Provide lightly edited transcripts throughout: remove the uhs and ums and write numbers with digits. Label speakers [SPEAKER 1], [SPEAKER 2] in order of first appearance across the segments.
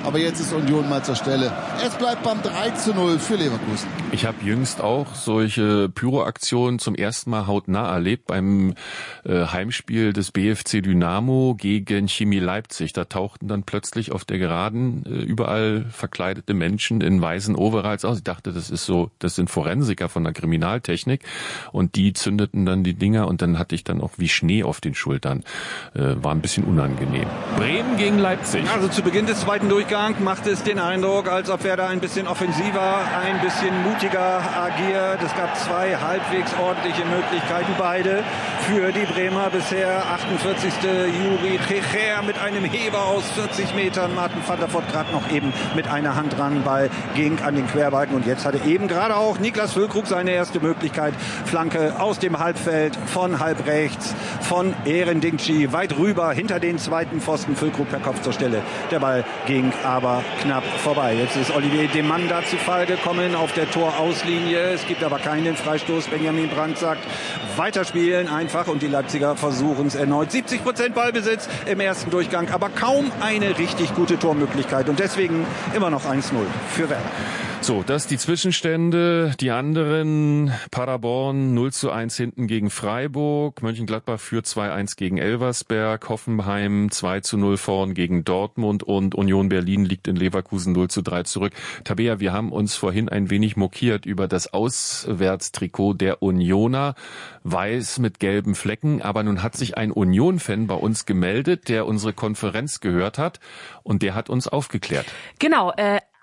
[SPEAKER 1] Aber jetzt ist Union mal zur Stelle. Es bleibt beim 3:0 für Leverkusen.
[SPEAKER 2] Ich habe jüngst auch solche Pyroaktionen zum ersten Mal hautnah erlebt beim Heimspiel des BFC Dynamo gegen Chemie Leipzig. Da tauchten dann plötzlich auf der Geraden überall verkleidete Menschen in weißen Overalls aus. Ich dachte, das sind Forensiker von der Kriminaltechnik, und die zündeten dann die Dinger, und dann hatte ich dann auch wie Schnee auf den Schultern. War ein bisschen unangenehm. Bremen gegen Leipzig.
[SPEAKER 3] Also zu Beginn des zweiten Durchgangs machte es den Eindruck, als ob Werder ein bisschen offensiver, ein bisschen mutiger agiert. Es gab zwei halbwegs ordentliche Möglichkeiten, beide für die Bremer. Bisher 48. Juri Trecher mit einem Heber aus 40 Metern. Martin van der Voort gerade noch eben mit einer Hand dran. Ball ging an den Querbalken, und jetzt hatte eben gerade auch Niklas Füllkrug seine erste Möglichkeit. Flanke aus dem Halbfeld von halb rechts von Erendingci weit rüber hinter den zweiten Pfosten. Füllkrug per Kopf zur Stelle. Der Ball ging aber knapp vorbei. Jetzt ist Olivier Demanda zu Fall gekommen auf der Torauslinie. Es gibt aber keinen Freistoß. Benjamin Brandt sagt, weiterspielen einfach, und die Leipziger versuchen es erneut. 70% Ballbesitz im ersten Durchgang, aber kaum eine richtig gute Tormöglichkeit, und deswegen immer noch 1:0 für Werder.
[SPEAKER 2] So, das die Zwischenstände. Die anderen: Paderborn 0:1 hinten gegen Freiburg, Mönchengladbach führt 2:1 gegen Elversberg, Hoffenheim 2:0 vorn gegen Dortmund, und Union Berlin liegt in Leverkusen 0:3 zurück. Tabea, wir haben uns vorhin ein wenig mokiert über das Auswärtstrikot der Unioner, weiß mit gelben Flecken, aber nun hat sich ein Union-Fan bei uns gemeldet, der unsere Konferenz gehört hat, und der hat uns aufgeklärt.
[SPEAKER 4] Genau,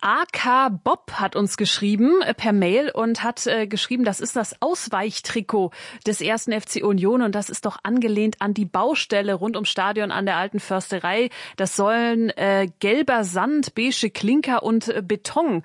[SPEAKER 4] AK Bob hat uns geschrieben per Mail und hat geschrieben, das ist das Ausweichtrikot des 1. FC Union, und das ist doch angelehnt an die Baustelle rund ums Stadion an der Alten Försterei. Das sollen gelber Sand, beige Klinker und Beton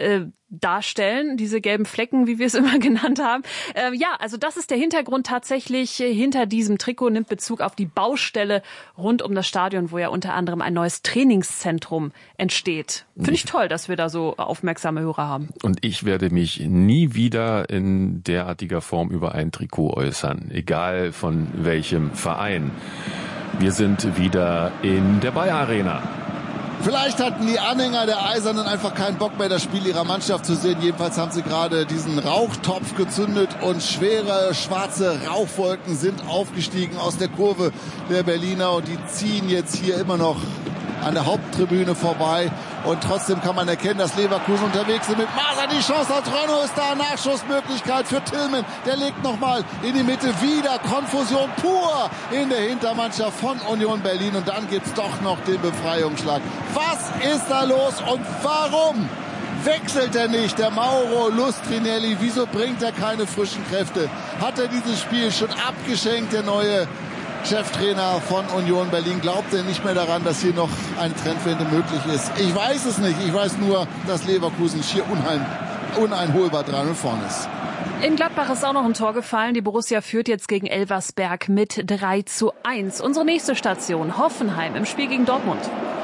[SPEAKER 4] darstellen, diese gelben Flecken, wie wir es immer genannt haben. Ja, also das ist der Hintergrund tatsächlich. Hinter diesem Trikot nimmt Bezug auf die Baustelle rund um das Stadion, wo ja unter anderem ein neues Trainingszentrum entsteht. Finde ich toll, dass wir da so aufmerksame Hörer haben.
[SPEAKER 2] Und ich werde mich nie wieder in derartiger Form über ein Trikot äußern, egal von welchem Verein. Wir sind wieder in der Bayer Arena.
[SPEAKER 1] Vielleicht hatten die Anhänger der Eisernen einfach keinen Bock mehr, das Spiel ihrer Mannschaft zu sehen. Jedenfalls haben sie gerade diesen Rauchtopf gezündet, und schwere schwarze Rauchwolken sind aufgestiegen aus der Kurve der Berliner, und die ziehen jetzt hier immer noch an der Haupttribüne vorbei. Und trotzdem kann man erkennen, dass Leverkusen unterwegs sind mit Maser. Die Chance hat Renault, ist da, Nachschussmöglichkeit für Tillman. Der legt nochmal in die Mitte, wieder Konfusion pur in der Hintermannschaft von Union Berlin. Und dann gibt's doch noch den Befreiungsschlag. Was ist da los und warum wechselt er nicht, der Mauro Lustrinelli? Wieso bringt er keine frischen Kräfte? Hat er dieses Spiel schon abgeschenkt, der neue Cheftrainer von Union Berlin? Glaubt er nicht mehr daran, dass hier noch eine Trendwende möglich ist? Ich weiß es nicht. Ich weiß nur, dass Leverkusen schier uneinholbar dran und vorne ist.
[SPEAKER 4] In Gladbach ist auch noch ein Tor gefallen. Die Borussia führt jetzt gegen Elversberg mit 3:1. Unsere nächste Station, Hoffenheim im Spiel gegen Dortmund.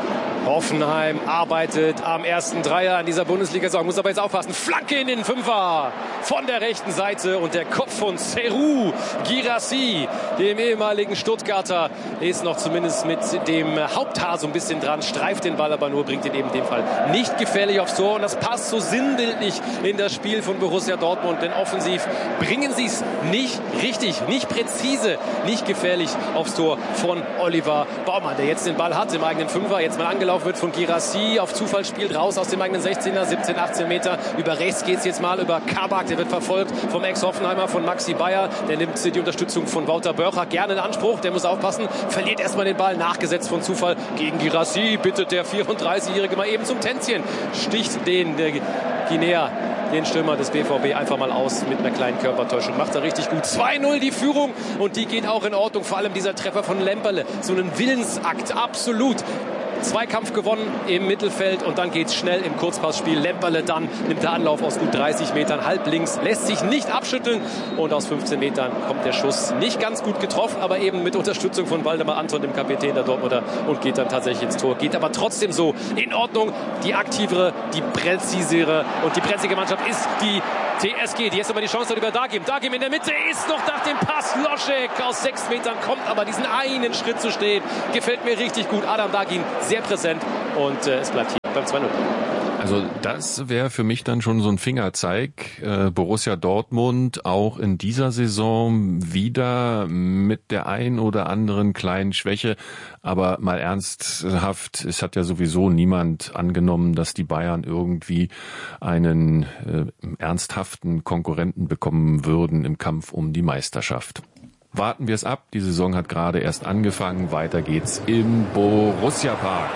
[SPEAKER 5] Hoffenheim arbeitet am ersten Dreier an dieser Bundesliga-Saison. Muss aber jetzt aufpassen. Flanke in den Fünfer von der rechten Seite, und der Kopf von Serhou Guirassy, dem ehemaligen Stuttgarter, ist noch zumindest mit dem Haupthaar so ein bisschen dran, streift den Ball aber nur, bringt ihn eben in dem Fall nicht gefährlich aufs Tor. Und das passt so sinnbildlich in das Spiel von Borussia Dortmund, denn offensiv bringen sie es nicht richtig, nicht präzise, nicht gefährlich aufs Tor von Oliver Baumann, der jetzt den Ball hat im eigenen Fünfer, jetzt mal angelaufen wird von Guirassy, auf Zufall spielt raus aus dem eigenen 16er, 17, 18 Meter. Über rechts geht's jetzt mal über Kabak, der wird verfolgt vom Ex-Hoffenheimer, von Maxi Bayer. Der nimmt die Unterstützung von Wouter Börcher gerne in Anspruch, der muss aufpassen, verliert erstmal den Ball, nachgesetzt von Zufall gegen Guirassy, bittet der 34-Jährige mal eben zum Tänzchen, sticht den der Guinea, den Stürmer des BVB, einfach mal aus mit einer kleinen Körpertäuschung. Macht er richtig gut. 2:0 die Führung, und die geht auch in Ordnung. Vor allem dieser Treffer von Lemperle. So ein Willensakt, absolut. Zweikampf gewonnen im Mittelfeld, und dann geht's schnell im Kurzpassspiel. Lemperle dann nimmt der Anlauf aus gut 30 Metern, halb links, lässt sich nicht abschütteln, und aus 15 Metern kommt der Schuss nicht ganz gut getroffen, aber eben mit Unterstützung von Waldemar Anton, dem Kapitän der Dortmunder, und geht dann tatsächlich ins Tor. Geht aber trotzdem so in Ordnung. Die aktivere, die präzisere und die präzige Mannschaft ist die TSG, die jetzt aber die Chance hat über Dagim. Dagim in der Mitte ist noch nach dem Pass. Loschek aus 6 Metern kommt aber diesen einen Schritt zu stehen. Gefällt mir richtig gut. Adam Dagim sehr präsent, und es bleibt hier bei beim 2-0.
[SPEAKER 2] Also das wäre für mich dann schon so ein Fingerzeig. Borussia Dortmund auch in dieser Saison wieder mit der ein oder anderen kleinen Schwäche. Aber mal ernsthaft, es hat ja sowieso niemand angenommen, dass die Bayern irgendwie einen ernsthaften Konkurrenten bekommen würden im Kampf um die Meisterschaft. Warten wir es ab. Die Saison hat gerade erst angefangen. Weiter geht's im Borussia-Park.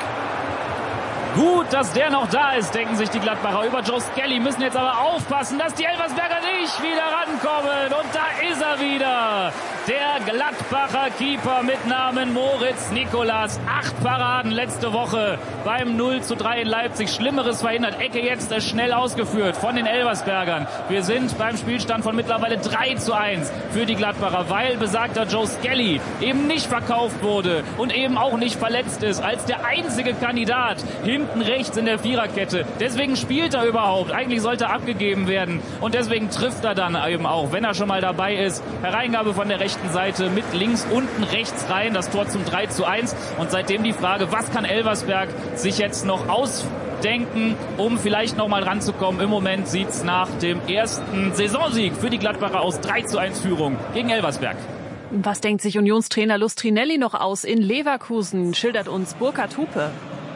[SPEAKER 6] Gut, dass der noch da ist, denken sich die Gladbacher. Über Joe Skelly müssen jetzt aber aufpassen, dass die Elversberger nicht wieder rankommen. Und da ist er wieder. Der Gladbacher Keeper mit Namen Moritz Nicolas. 8 Paraden letzte Woche beim 0:3 in Leipzig. Schlimmeres verhindert. Ecke jetzt schnell ausgeführt von den Elversbergern. Wir sind beim Spielstand von mittlerweile 3:1 für die Gladbacher, weil besagter Joe Skelly eben nicht verkauft wurde und eben auch nicht verletzt ist, als der einzige Kandidat hinten rechts in der Viererkette. Deswegen spielt er überhaupt. Eigentlich sollte er abgegeben werden. Und deswegen trifft er dann eben auch, wenn er schon mal dabei ist. Hereingabe von der rechten Seite mit links, unten, rechts rein. Das Tor zum 3:1. Und seitdem die Frage, was kann Elversberg sich jetzt noch ausdenken, um vielleicht noch mal ranzukommen. Im Moment sieht es nach dem ersten Saisonsieg für die Gladbacher aus. 3:1 Führung gegen Elversberg.
[SPEAKER 4] Was denkt sich Unionstrainer Lustrinelli noch aus in Leverkusen? Schildert uns Burkhard Hupe.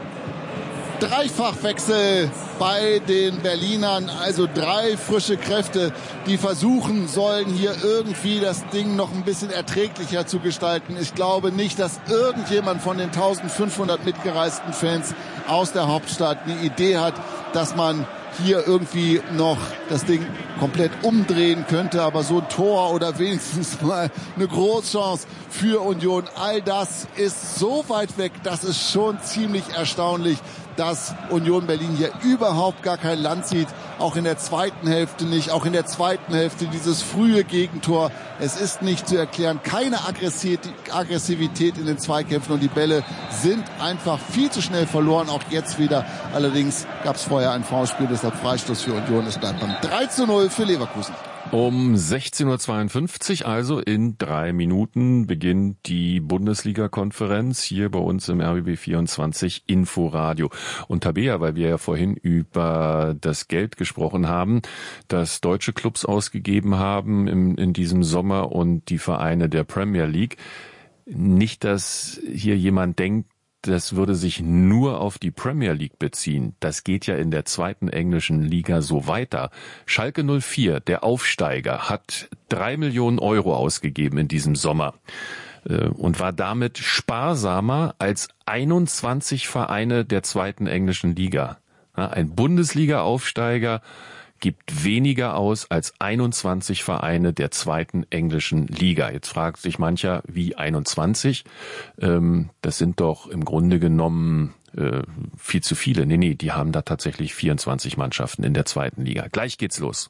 [SPEAKER 1] Dreifachwechsel bei den Berlinern, also 3 frische Kräfte, die versuchen sollen, hier irgendwie das Ding noch ein bisschen erträglicher zu gestalten. Ich glaube nicht, dass irgendjemand von den 1500 mitgereisten Fans aus der Hauptstadt eine Idee hat, dass man hier irgendwie noch das Ding komplett umdrehen könnte, aber so ein Tor oder wenigstens mal eine Großchance für Union, all das ist so weit weg, das ist schon ziemlich erstaunlich, dass Union Berlin hier überhaupt gar kein Land sieht, auch in der zweiten Hälfte nicht, auch in der zweiten Hälfte dieses frühe Gegentor. Es ist nicht zu erklären, keine Aggressivität in den Zweikämpfen und die Bälle sind einfach viel zu schnell verloren, auch jetzt wieder. Allerdings gab es vorher ein Foulspiel, deshalb Freistoß für Union. Es bleibt beim 3:0 für Leverkusen.
[SPEAKER 2] Um 16:52 Uhr, also in 3 Minuten, beginnt die Bundesliga-Konferenz hier bei uns im RBB24 Inforadio. Und Tabea, weil wir ja vorhin über das Geld gesprochen haben, das deutsche Clubs ausgegeben haben in diesem Sommer und die Vereine der Premier League. Nicht, dass hier jemand denkt, das würde sich nur auf die Premier League beziehen. Das geht ja in der zweiten englischen Liga so weiter. Schalke 04, der Aufsteiger, hat 3 Millionen Euro ausgegeben in diesem Sommer und war damit sparsamer als 21 Vereine der zweiten englischen Liga. Ein Bundesliga-Aufsteiger gibt weniger aus als 21 Vereine der zweiten englischen Liga. Jetzt fragt sich mancher, wie 21? Das sind doch im Grunde genommen viel zu viele. Nee, die haben da tatsächlich 24 Mannschaften in der zweiten Liga. Gleich geht's los.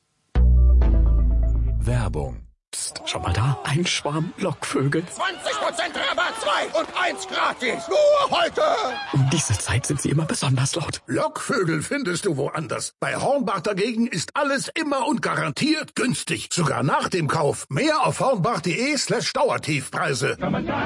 [SPEAKER 7] Werbung. Psst, schau mal da, ein Schwarm Lockvögel.
[SPEAKER 8] 20% Rabatt, 2 und 1 gratis. Nur heute.
[SPEAKER 7] Um diese Zeit sind sie immer besonders laut.
[SPEAKER 8] Lockvögel findest du woanders. Bei Hornbach dagegen ist alles immer und garantiert günstig. Sogar nach dem Kauf. Mehr auf hornbach.de/Dauertiefpreise.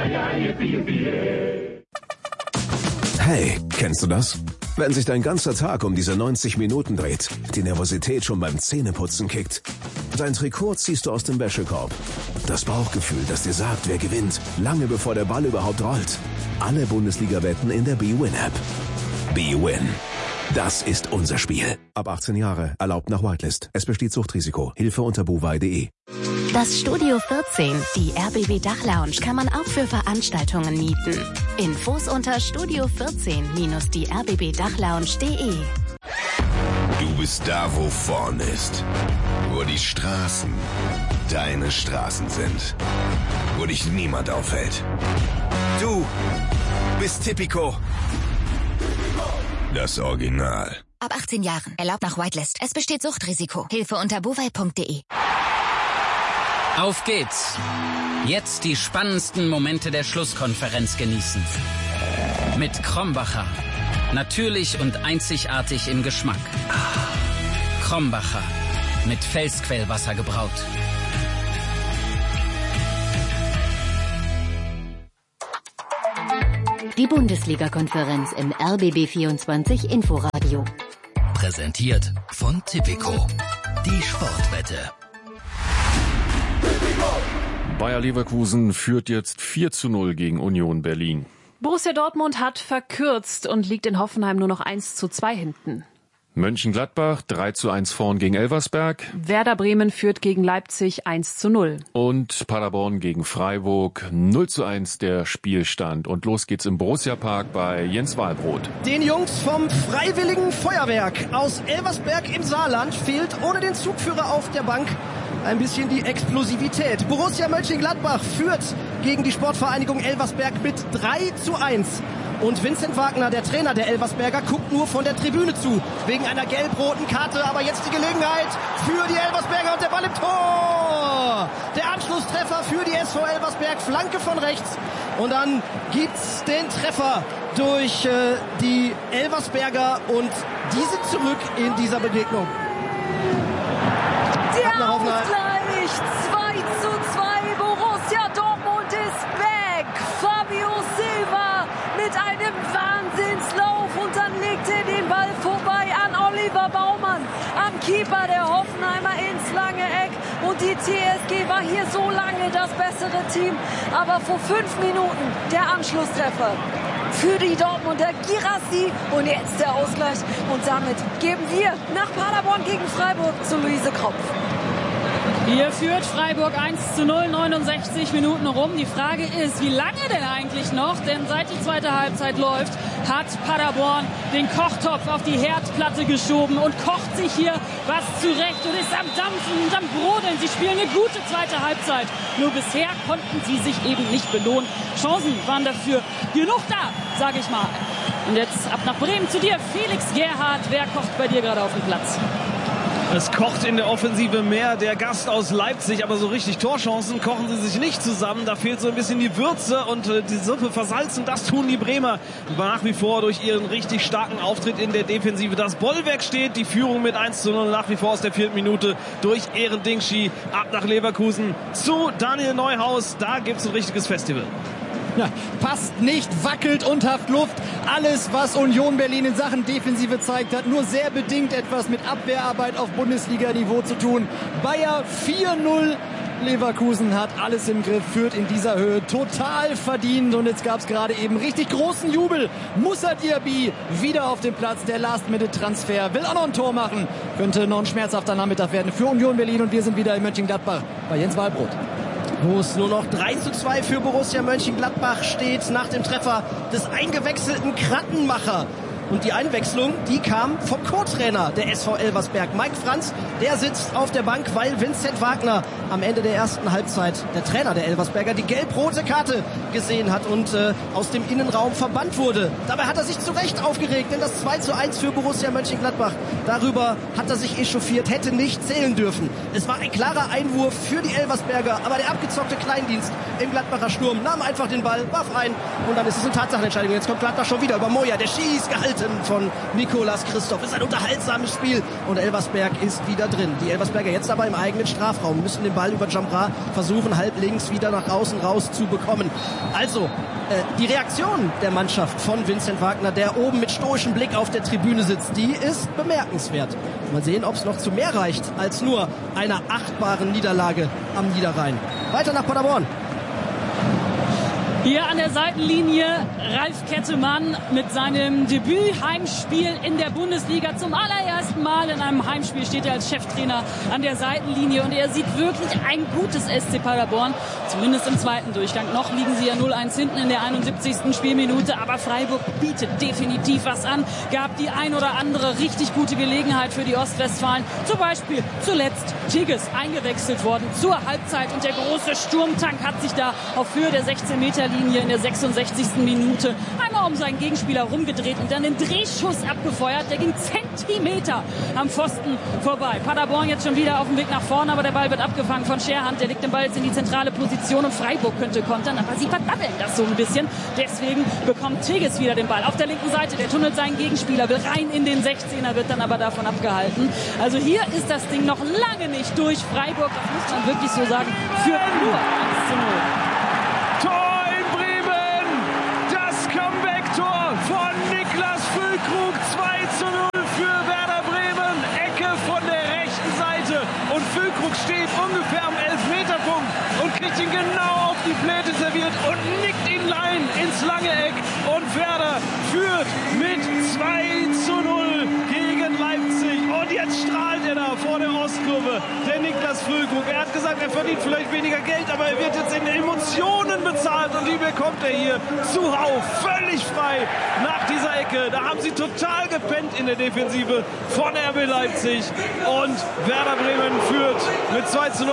[SPEAKER 9] Hey, kennst du das? Wenn sich dein ganzer Tag um diese 90 Minuten dreht, die Nervosität schon beim Zähneputzen kickt. Dein Trikot ziehst du aus dem Wäschekorb. Das Bauchgefühl, das dir sagt, wer gewinnt, lange bevor der Ball überhaupt rollt. Alle Bundesliga-Wetten in der BWin-App. BWin. Das ist unser Spiel. Ab 18 Jahre, erlaubt nach Whitelist. Es besteht Suchtrisiko. Hilfe unter buwei.de.
[SPEAKER 10] Das Studio 14, die RBB Dachlounge, kann man auch für Veranstaltungen mieten. Infos unter studio14-die rbbdachlounge.de.
[SPEAKER 11] Du bist da, wo vorn ist. Wo die Straßen deine Straßen sind. Wo dich niemand aufhält. Du bist Tipico. Das Original.
[SPEAKER 10] Ab 18 Jahren, erlaubt nach Whitelist. Es besteht Suchtrisiko. Hilfe unter buwei.de.
[SPEAKER 12] Auf geht's. Jetzt die spannendsten Momente der Schlusskonferenz genießen. Mit Krombacher. Natürlich und einzigartig im Geschmack. Krombacher. Mit Felsquellwasser gebraut.
[SPEAKER 10] Die Bundesliga-Konferenz im RBB24 Inforadio. Sportradio.
[SPEAKER 12] Präsentiert von Tipico. Die Sportwette.
[SPEAKER 2] Bayer Leverkusen führt jetzt 4:0 gegen Union Berlin.
[SPEAKER 4] Borussia Dortmund hat verkürzt und liegt in Hoffenheim nur noch 1:2 hinten.
[SPEAKER 2] Mönchengladbach 3:1 vorn gegen Elversberg.
[SPEAKER 4] Werder Bremen führt gegen Leipzig 1:0.
[SPEAKER 2] Und Paderborn gegen Freiburg 0:1 der Spielstand. Und los geht's im Borussia-Park bei Jens Wahlbrot.
[SPEAKER 13] Den Jungs vom Freiwilligen Feuerwerk aus Elversberg im Saarland fehlt ohne den Zugführer auf der Bank ein bisschen die Explosivität. Borussia Mönchengladbach führt gegen die Sportvereinigung Elversberg mit 3:1. Und Vincent Wagner, der Trainer der Elversberger, guckt nur von der Tribüne zu, wegen einer gelb-roten Karte. Aber jetzt die Gelegenheit für die Elversberger und der Ball im Tor. Der Anschlusstreffer für die SV Elversberg, Flanke von rechts. Und dann gibt's den Treffer durch die Elversberger und diese zurück in dieser Begegnung.
[SPEAKER 14] Der Ausgleich, 2:2, Borussia Dortmund ist back. Fabio Silva mit einem Wahnsinnslauf und dann legt er den Ball vorbei an Oliver Baumann, am Keeper der Hoffenheimer ins lange Eck. Und die TSG war hier so lange das bessere Team, aber vor 5 Minuten der Anschlusstreffer für die Dortmunder Guirassy und jetzt der Ausgleich. Und damit geben wir nach Paderborn gegen Freiburg zu Luise Kropf.
[SPEAKER 15] Hier führt Freiburg 1:0, 69 Minuten rum. Die Frage ist, wie lange denn eigentlich noch? Denn seit die zweite Halbzeit läuft, hat Paderborn den Kochtopf auf die Herdplatte geschoben und kocht sich hier was zurecht und ist am Dampfen und am Brodeln. Sie spielen eine gute zweite Halbzeit. Nur bisher konnten sie sich eben nicht belohnen. Chancen waren dafür genug da, sage ich mal. Und jetzt ab nach Bremen zu dir, Felix Gerhardt. Wer kocht bei dir gerade auf dem Platz?
[SPEAKER 16] Es kocht in der Offensive mehr der Gast aus Leipzig, aber so richtig Torchancen kochen sie sich nicht zusammen. Da fehlt so ein bisschen die Würze und die Suppe versalzen. Das tun die Bremer nach wie vor durch ihren richtig starken Auftritt in der Defensive. Das Bollwerk steht, die Führung mit 1:0 nach wie vor aus der 4. Minute durch Eren Dingschi. Ab nach Leverkusen zu Daniel Neuhaus. Da gibt's ein richtiges Festival.
[SPEAKER 17] Ja, passt nicht, wackelt und haft Luft. Alles, was Union Berlin in Sachen Defensive zeigt, hat nur sehr bedingt etwas mit Abwehrarbeit auf Bundesliga-Niveau zu tun. Bayer 4:0. Leverkusen hat alles im Griff, führt in dieser Höhe total verdient. Und jetzt gab es gerade eben richtig großen Jubel. Moussa Diaby wieder auf dem Platz. Der Last-Minute-Transfer will auch noch ein Tor machen. Könnte noch ein schmerzhafter Nachmittag werden für Union Berlin. Und wir sind wieder in Mönchengladbach bei Jens Wahlbrot.
[SPEAKER 13] Wo es nur noch 3:2 für Borussia Mönchengladbach steht nach dem Treffer des eingewechselten Krattenmacher. Und die Einwechslung, die kam vom Co-Trainer der SV Elversberg, Mike Franz. Der sitzt auf der Bank, weil Vincent Wagner am Ende der ersten Halbzeit, der Trainer der Elversberger, die gelb-rote Karte gesehen hat und aus dem Innenraum verbannt wurde. Dabei hat er sich zu Recht aufgeregt, denn das 2:1 für Borussia Mönchengladbach, darüber hat er sich echauffiert, hätte nicht zählen dürfen. Es war ein klarer Einwurf für die Elversberger, aber der abgezockte Kleindienst im Gladbacher Sturm nahm einfach den Ball, warf ein und dann ist es eine Tatsachenentscheidung. Jetzt kommt Gladbach schon wieder über Moya, der schießt, gehalten von Nicolas Christoph. Ist ein unterhaltsames Spiel und Elversberg ist wieder drin. Die Elversberger jetzt aber im eigenen Strafraum, müssen den Ball über Jamra versuchen, halb links wieder nach außen raus zu bekommen. Also, die Reaktion der Mannschaft von Vincent Wagner, der oben mit stoischem Blick auf der Tribüne sitzt, die ist bemerkenswert. Mal sehen, ob es noch zu mehr reicht als nur einer achtbaren Niederlage am Niederrhein. Weiter nach Paderborn.
[SPEAKER 15] Hier an der Seitenlinie Ralf Kettemann mit seinem Debüt-Heimspiel in der Bundesliga. Zum allerersten Mal in einem Heimspiel steht er als Cheftrainer an der Seitenlinie und er sieht wirklich ein gutes SC Paderborn, zumindest im zweiten Durchgang. Noch liegen sie ja 0:1 hinten in der 71. Spielminute, aber Freiburg bietet definitiv was an. Gab die ein oder andere richtig gute Gelegenheit für die Ostwestfalen. Zum Beispiel zuletzt Tigges eingewechselt worden zur Halbzeit und der große Sturmtank hat sich da auf Höhe der 16-Meter-Linie in der 66. Minute einmal um seinen Gegenspieler rumgedreht und dann den Drehschuss abgefeuert. Der ging Zentimeter am Pfosten vorbei. Paderborn jetzt schon wieder auf dem Weg nach vorne, aber der Ball wird abgefangen von Scherhand. Der legt den Ball jetzt in die zentrale Position und Freiburg könnte kontern, aber sie verdabbeln das so ein bisschen. Deswegen bekommt Tigges wieder den Ball auf der linken Seite. Der tunnelt seinen Gegenspieler, will rein in den 16er, wird dann aber davon abgehalten. Also hier ist das Ding noch lange nicht durch. Freiburg, das muss man wirklich so sagen, führt nur 1:0.
[SPEAKER 16] Von Niklas Füllkrug 2:0 ihn genau auf die Pläte serviert und nickt ihn rein ins lange Eck. Und Werder führt mit 2:0 gegen Leipzig. Und jetzt strahlt er da vor der Ostkurve, der Niklas Füllkrug. Er hat gesagt, er verdient vielleicht weniger Geld, aber er wird jetzt in Emotionen bezahlt. Und die bekommt er hier zuhauf, völlig frei nach dieser Ecke. Da haben sie total gepennt in der Defensive von RB Leipzig. Und Werder Bremen führt mit 2:0.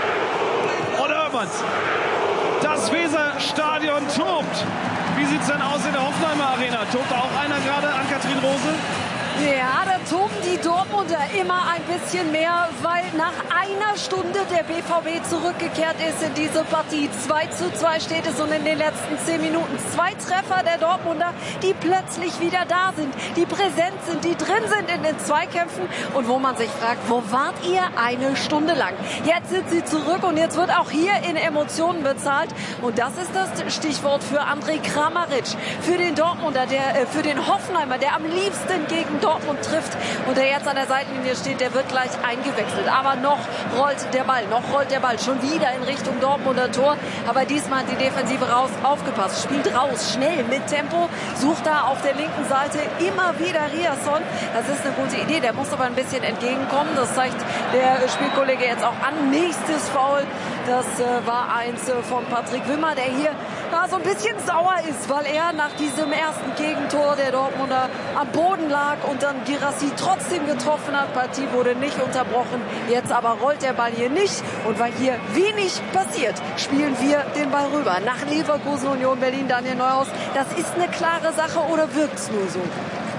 [SPEAKER 16] Und hört man's. Das Weserstadion tobt. Wie sieht's denn aus in der Hoffenheimer Arena? Tobt auch einer gerade an Kathrin Rose?
[SPEAKER 14] Ja, da toben die Dortmunder immer ein bisschen mehr, weil nach einer Stunde der BVB zurückgekehrt ist in diese Partie. 2:2 steht es und in den letzten 10 Minuten 2 Treffer der Dortmunder, die plötzlich wieder da sind, die präsent sind, die drin sind in den Zweikämpfen und wo man sich fragt, wo wart ihr eine Stunde lang? Jetzt sind sie zurück und jetzt wird auch hier in Emotionen bezahlt und das ist das Stichwort für Andrej Kramaric, für den Dortmunder, für den Hoffenheimer, der am liebsten gegen Dortmund trifft und der jetzt an der Seitenlinie steht, der wird gleich eingewechselt. Aber noch rollt der Ball schon wieder in Richtung Dortmunder Tor. Aber diesmal hat die Defensive aufgepasst, spielt raus, schnell, mit Tempo, sucht da auf der linken Seite immer wieder Riasson. Das ist eine gute Idee, der muss aber ein bisschen entgegenkommen. Das zeigt der Spielkollege jetzt auch an. Nächstes Foul, das war eins von Patrick Wimmer, der hier so ein bisschen sauer ist, weil er nach diesem ersten Gegentor der Dortmunder am Boden lag und dann Guirassy trotzdem getroffen hat. Partie wurde nicht unterbrochen. Jetzt aber rollt der Ball hier nicht. Und weil hier wenig passiert, spielen wir den Ball rüber. Nach Leverkusen, Union Berlin, Daniel Neuhaus. Das ist eine klare Sache oder wirkt es nur so?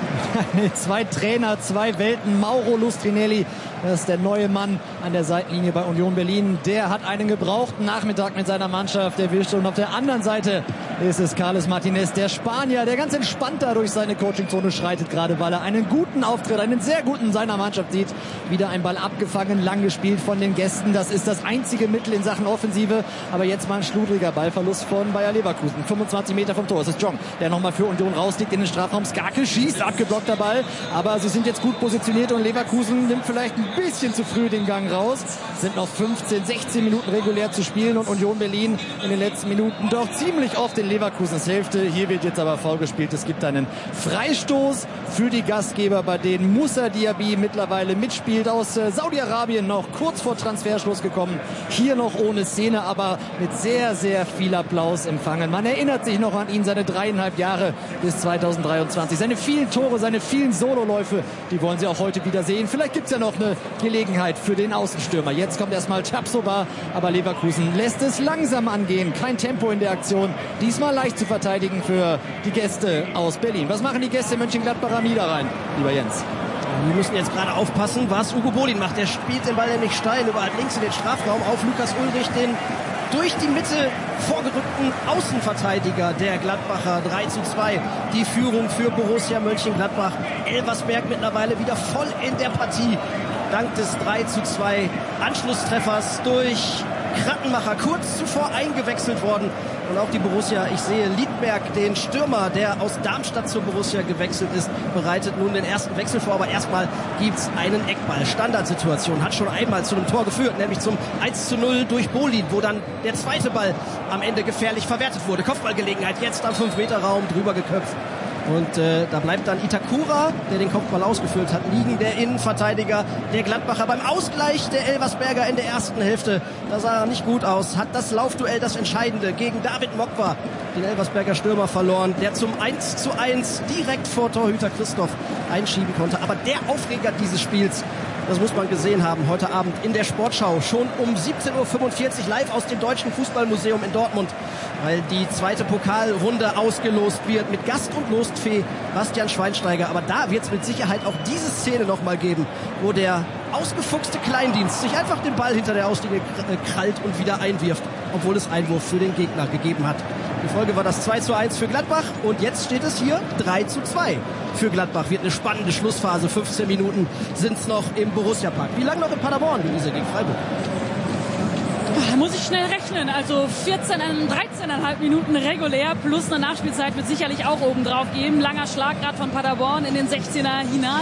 [SPEAKER 17] 2 Trainer, 2 Welten. Mauro Lustrinelli, das ist der neue Mann an der Seitenlinie bei Union Berlin. Der hat einen gebrauchten Nachmittag mit seiner Mannschaft erwischt. Und auf der anderen Seite ist es Carles Martinez, der Spanier, der ganz entspannt da durch seine Coachingzone schreitet, gerade weil er einen guten Auftritt, einen sehr guten seiner Mannschaft sieht. Wieder ein Ball abgefangen, lang gespielt von den Gästen. Das ist das einzige Mittel in Sachen Offensive. Aber jetzt mal ein schludriger Ballverlust von Bayer Leverkusen. 25 Meter vom Tor. Es ist Jong, der nochmal für Union rausliegt in den Strafraum. Skarke schießt, abgeblockter Ball. Aber sie sind jetzt gut positioniert und Leverkusen nimmt vielleicht ein bisschen zu früh den Gang raus. Es sind noch 15, 16 Minuten regulär zu spielen und Union Berlin in den letzten Minuten doch ziemlich oft in Leverkusens Hälfte. Hier wird jetzt aber faul gespielt. Es gibt einen Freistoß für die Gastgeber, bei denen Moussa Diaby mittlerweile mitspielt. Aus Saudi-Arabien noch kurz vor Transferschluss gekommen. Hier noch ohne Szene, aber mit sehr, sehr viel Applaus empfangen. Man erinnert sich noch an ihn, seine 3,5 Jahre bis 2023. Seine vielen Tore, seine vielen Sololäufe, die wollen sie auch heute wieder sehen. Vielleicht gibt es ja noch eine Gelegenheit für den Außenstürmer. Jetzt kommt erstmal Tapsoba, aber Leverkusen lässt es langsam angehen. Kein Tempo in der Aktion. Diesmal leicht zu verteidigen für die Gäste aus Berlin. Was machen die Gäste Mönchengladbach am Niederrhein, lieber Jens?
[SPEAKER 13] Wir müssen jetzt gerade aufpassen, was Ugo Bolin macht. Der spielt den Ball nämlich steil über links in den Strafraum auf Lukas Ulrich, den durch die Mitte vorgerückten Außenverteidiger der Gladbacher. 3:2 die Führung für Borussia Mönchengladbach. Elversberg mittlerweile wieder voll in der Partie. Dank des 3:2 Anschlusstreffers durch Krattenmacher, kurz zuvor eingewechselt worden. Und auch die Borussia, ich sehe Liedberg, den Stürmer, der aus Darmstadt zur Borussia gewechselt ist, bereitet nun den ersten Wechsel vor. Aber erstmal gibt's einen Eckball. Standardsituation, hat schon einmal zu einem Tor geführt, nämlich zum 1:0 durch Bolin, wo dann der zweite Ball am Ende gefährlich verwertet wurde. Kopfballgelegenheit, jetzt am 5-Meter-Raum, drüber geköpft. Und da bleibt dann Itakura, der den Kopfball ausgeführt hat, liegen, der Innenverteidiger der Gladbacher. Beim Ausgleich der Elversberger in der ersten Hälfte, da sah er nicht gut aus, hat das Laufduell, das Entscheidende, gegen David Mokwa, den Elversberger Stürmer, verloren, der zum 1:1 direkt vor Torhüter Christoph einschieben konnte. Aber der Aufreger dieses Spiels, das muss man gesehen haben, heute Abend in der Sportschau, schon um 17:45 Uhr live aus dem Deutschen Fußballmuseum in Dortmund, weil die zweite Pokalrunde ausgelost wird mit Gast- und Lostfee Bastian Schweinsteiger. Aber da wird es mit Sicherheit auch diese Szene nochmal geben, wo der ausgefuchste Kleindienst sich einfach den Ball hinter der Auslinie krallt und wieder einwirft, obwohl es Einwurf für den Gegner gegeben hat. Die Folge war das 2:1 für Gladbach und jetzt steht es hier 3:2 für Gladbach. Wird eine spannende Schlussphase. 15 Minuten sind es noch im Borussia-Park. Wie lange noch in Paderborn, Luise, gegen Freiburg?
[SPEAKER 15] Da muss ich schnell rechnen. Also 13,5 Minuten regulär plus eine Nachspielzeit wird sicherlich auch oben drauf geben. Langer Schlag gerade von Paderborn in den 16er hinein, aber der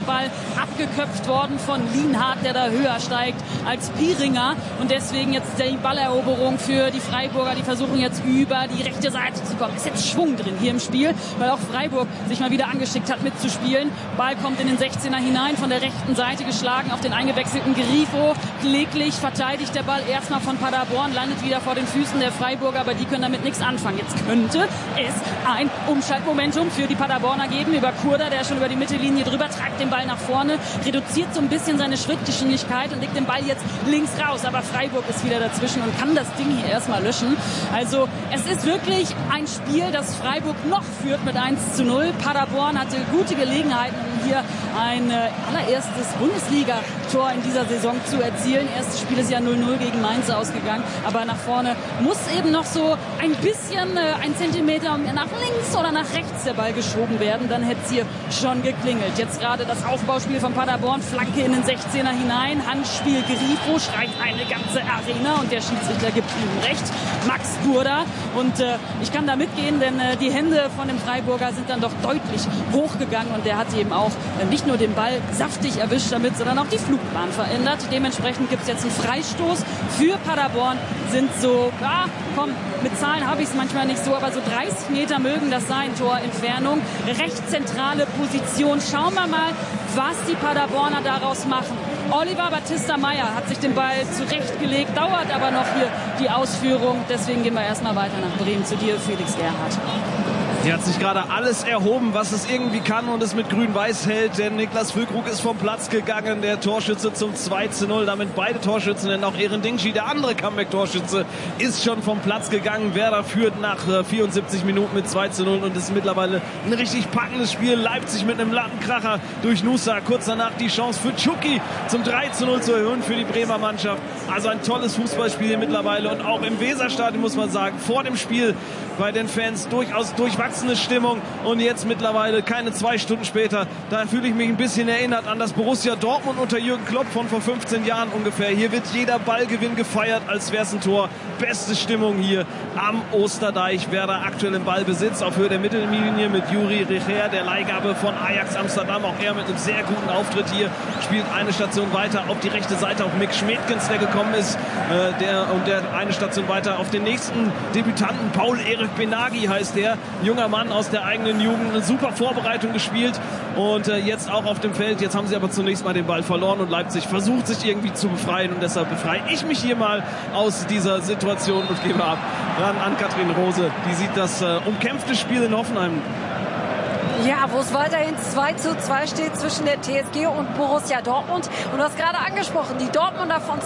[SPEAKER 15] Ball abgeköpft worden von Lienhardt, der da höher steigt als Pieringer. Und deswegen jetzt die Balleroberung für die Freiburger. Die versuchen jetzt über die rechte Seite zu kommen. Ist jetzt Schwung drin hier im Spiel, weil auch Freiburg sich mal wieder angeschickt hat mitzuspielen. Ball kommt in den 16er hinein, von der rechten Seite geschlagen auf den eingewechselten Grifo. Kläglich verteidigt der Ball erstmal von Paderborn, landet wieder vor den Füßen der Freiburger, aber die können damit nichts anfangen. Jetzt könnte es ein Umschaltmomentum für die Paderborner geben über Kurda, der schon über die Mittellinie drüber treibt den Ball nach vorne, reduziert so ein bisschen seine Schrittgeschwindigkeit und legt den Ball jetzt links raus, aber Freiburg ist wieder dazwischen und kann das Ding hier erstmal löschen. Also es ist wirklich ein Spiel, das Freiburg noch führt mit 1:0. Paderborn hatte gute Gelegenheiten, um hier ein allererstes Bundesliga-Tor in dieser Saison zu erzielen. Erstes Spiel ist ja 0:0 gegen Mainz ausgegangen, aber nach vorne muss eben noch so ein bisschen ein Zentimeter nach links oder nach rechts der Ball geschoben werden, dann hätte es hier schon geklingelt. Jetzt gerade das Aufbauspiel von Paderborn, Flanke in den 16er hinein, Handspiel Grifo, schreit eine ganze Arena und der Schiedsrichter gibt ihm recht, Max Kurda. Und ich kann da mitgehen, denn die Hände von dem Freiburger sind dann doch deutlich hochgegangen und der hat eben auch nicht nur den Ball saftig erwischt damit, sondern auch die Flugbahn verändert. Dementsprechend gibt es jetzt einen Freistoß für Paderborn, sind so, ja, komm, mit Zahlen habe ich es manchmal nicht so, aber so 30 Meter mögen das sein, Torentfernung, recht zentrale Position. Schauen wir mal, was die Paderborner daraus machen. Oliver Battista-Meyer hat sich den Ball zurechtgelegt, dauert aber noch hier die Ausführung. Deswegen gehen wir erstmal weiter nach Bremen zu dir, Felix Gerhardt.
[SPEAKER 16] Hier hat sich gerade alles erhoben, was es irgendwie kann und es mit Grün-Weiß hält. Denn Niklas Füllkrug ist vom Platz gegangen, der Torschütze zum 2:0. Damit beide Torschützen, denn auch Eren Dingshi, der andere Comeback-Torschütze, ist schon vom Platz gegangen. Werder führt nach 74 Minuten mit 2:0 und ist mittlerweile ein richtig packendes Spiel. Leipzig mit einem Lattenkracher durch Nusa. Kurz danach die Chance für Tschuki zum 3:0 zu erhöhen für die Bremer Mannschaft. Also ein tolles Fußballspiel mittlerweile und auch im Weserstadion, muss man sagen, vor dem Spiel bei den Fans durchaus durchwachsene Stimmung und jetzt mittlerweile keine 2 Stunden später, da fühle ich mich ein bisschen erinnert an das Borussia Dortmund unter Jürgen Klopp von vor 15 Jahren ungefähr. Hier wird jeder Ballgewinn gefeiert, als wäre es ein Tor. Beste Stimmung hier am Osterdeich. Werder aktuell im Ballbesitz auf Höhe der Mittellinie mit Juri Recher, der Leihgabe von Ajax Amsterdam. Auch er mit einem sehr guten Auftritt hier, spielt eine Station weiter auf die rechte Seite auf Mick Schmedkens, der gekommen ist, der eine Station weiter auf den nächsten Debütanten, Paul-Erik Benagi heißt der, junger Mann aus der eigenen Jugend, eine super Vorbereitung gespielt und jetzt auch auf dem Feld. Jetzt haben sie aber zunächst mal den Ball verloren und Leipzig versucht sich irgendwie zu befreien und deshalb befreie ich mich hier mal aus dieser Situation und gebe ab ran an Katrin Rose. Die sieht das umkämpfte Spiel in Hoffenheim.
[SPEAKER 14] Ja, wo es weiterhin 2:2 steht zwischen der TSG und Borussia Dortmund. Und du hast gerade angesprochen, die Dortmunder von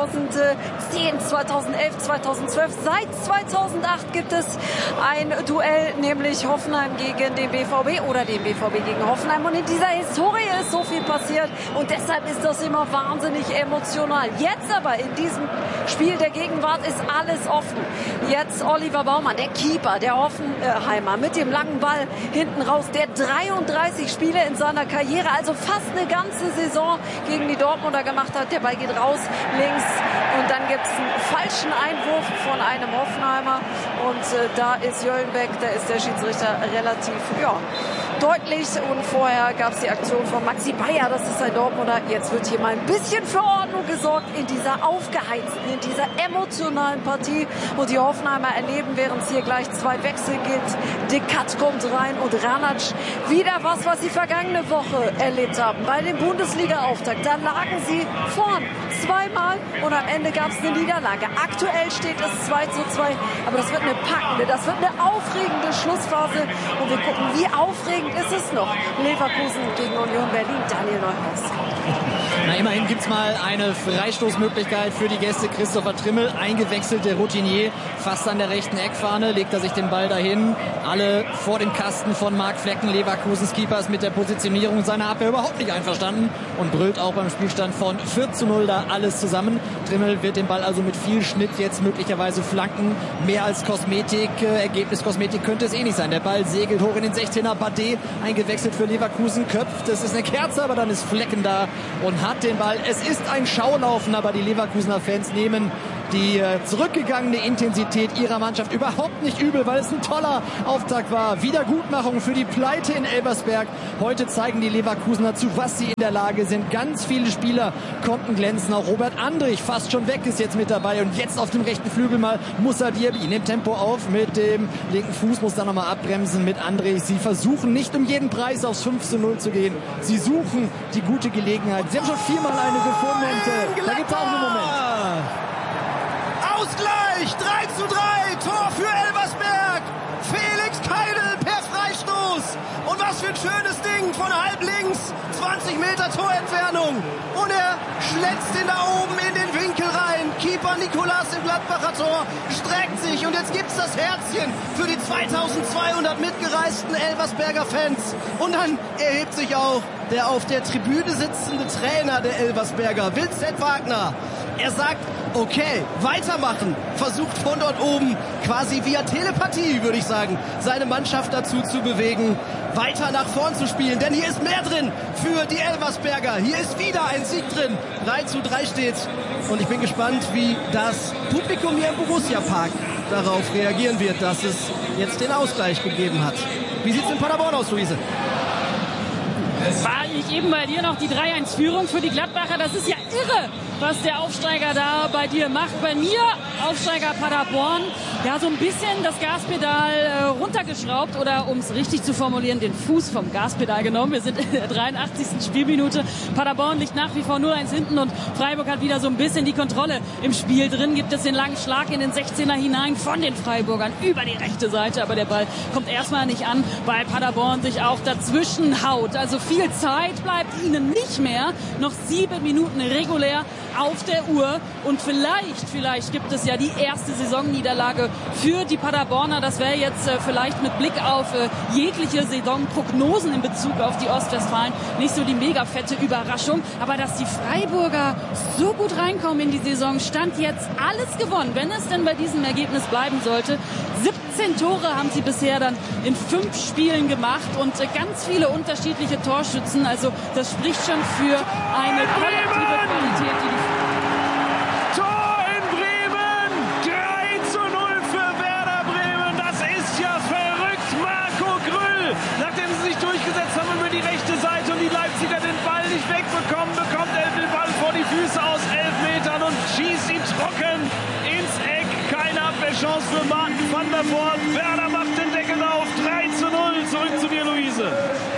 [SPEAKER 14] 2010, 2011, 2012. Seit 2008 gibt es ein Duell, nämlich Hoffenheim gegen den BVB oder den BVB gegen Hoffenheim. Und in dieser Historie ist so viel passiert und deshalb ist das immer wahnsinnig emotional. Jetzt aber in diesem Spiel der Gegenwart ist alles offen. Jetzt Oliver Baumann, der Keeper, der Hoffenheimer, mit dem langen Ball hinten raus, der 33 Spiele in seiner Karriere, also fast eine ganze Saison gegen die Dortmunder gemacht hat. Der Ball geht raus, links und dann gibt es einen falschen Einwurf von einem Hoffenheimer und da ist Jöllenbeck, da ist der Schiedsrichter relativ deutlich und vorher gab es die Aktion von Maxi Bayer, das ist ein Dortmunder. Jetzt wird hier mal ein bisschen für Ordnung gesorgt in dieser aufgeheizten, in dieser emotionalen Partie und die Hoffenheimer erleben, während es hier gleich 2 Wechsel gibt. Dekat kommt rein und Ranac wieder was sie vergangene Woche erlebt haben. Bei dem Bundesliga-Auftakt, da lagen sie vorn zweimal und am Ende gab es eine Niederlage. Aktuell steht es 2:2, aber das wird eine packende, das wird eine aufregende Schlussphase und wir gucken, wie aufregend ist es noch. Leverkusen gegen Union Berlin, Daniel Neuhaus.
[SPEAKER 17] Na, immerhin gibt's mal eine Freistoßmöglichkeit für die Gäste. Christopher Trimmel, eingewechselte Routinier, fast an der rechten Eckfahne, legt er sich den Ball dahin. Alle vor dem Kasten von Marc Flecken. Leverkusens Keeper ist mit der Positionierung seiner Abwehr überhaupt nicht einverstanden und brüllt auch beim Spielstand von 4:0 da alles zusammen. Trimmel wird den Ball also mit viel Schnitt jetzt möglicherweise flanken. Mehr als Kosmetik, Ergebniskosmetik könnte es eh nicht sein. Der Ball segelt hoch in den 16er. Badé eingewechselt für Leverkusen, köpft. Das ist eine Kerze, aber dann ist Flecken da und hat den Ball. Es ist ein Schaulaufen, aber die Leverkusener Fans nehmen die zurückgegangene Intensität ihrer Mannschaft überhaupt nicht übel, weil es ein toller Auftakt war. Wiedergutmachung für die Pleite in Elversberg. Heute zeigen die Leverkusener zu, was sie in der Lage sind. Ganz viele Spieler konnten glänzen. Auch Robert Andrich, fast schon weg, ist jetzt mit dabei. Und jetzt auf dem rechten Flügel mal Moussa Diaby. Nimmt Tempo auf mit dem linken Fuß, muss dann nochmal abbremsen mit Andrich. Sie versuchen nicht um jeden Preis aufs 5:0 zu gehen. Sie suchen die gute Gelegenheit. Sie haben schon 4-mal eine gefunden und da gibt es auch einen Moment.
[SPEAKER 13] Ausgleich, 3:3, Tor für Elversberg. Felix Keidel per Freistoß. Und was für ein schönes Ding von halb links, 20 Meter Torentfernung. Und er schlätzt ihn da oben in den Winkel rein. Keeper Nicolas im Gladbacher Tor streckt sich. Und jetzt gibt's das Herzchen für die 2200 mitgereisten Elversberger Fans. Und dann erhebt sich auch der auf der Tribüne sitzende Trainer der Elversberger, Vincent Wagner. Er sagt, okay, weitermachen. Versucht von dort oben, quasi via Telepathie, würde ich sagen, seine Mannschaft dazu zu bewegen, weiter nach vorn zu spielen. Denn hier ist mehr drin für die Elversberger. Hier ist wieder ein Sieg drin. 3:3 steht's. Und ich bin gespannt, wie das Publikum hier im Borussia-Park darauf reagieren wird, dass es jetzt den Ausgleich gegeben hat. Wie sieht's in Paderborn aus, Luise?
[SPEAKER 15] War ich eben bei dir noch die 3-1-Führung für die Gladbacher? Das ist ja irre, was der Aufsteiger da bei dir macht. Bei mir, Aufsteiger Paderborn, ja so ein bisschen das Gaspedal runtergeschraubt oder, um es richtig zu formulieren, den Fuß vom Gaspedal genommen. Wir sind in der 83. Spielminute. Paderborn liegt nach wie vor 0-1 hinten und Freiburg hat wieder so ein bisschen die Kontrolle im Spiel drin. Gibt es den langen Schlag in den 16er hinein von den Freiburgern über die rechte Seite, aber der Ball kommt erstmal nicht an, weil Paderborn sich auch dazwischen haut. Also viel Zeit bleibt ihnen nicht mehr. Noch 7 Minuten regulär auf der Uhr und vielleicht gibt es ja die erste Saisonniederlage für die Paderborner. Das wäre jetzt vielleicht mit Blick auf jegliche Saisonprognosen in Bezug auf die Ostwestfalen nicht so die mega fette Überraschung. Aber dass die Freiburger so gut reinkommen in die Saison, stand jetzt alles gewonnen, wenn es denn bei diesem Ergebnis bleiben sollte. 17 Tore haben sie bisher dann in 5 Spielen gemacht und ganz viele unterschiedliche Torschützen. Also das spricht schon für eine kollektive Qualität, die
[SPEAKER 16] Tor in Bremen! 3:0 für Werder Bremen. Das ist ja verrückt. Marco Grüll, nachdem sie sich durchgesetzt haben über die rechte Seite und die Leipziger den Ball nicht wegbekommen, bekommt er den Ball vor die Füße aus 11 Metern und schießt ihn trocken ins Eck. Keine Abwehrchance für Martin van der Voort. Werder macht den Deckel auf. 3:0. Zurück zu dir, Luise.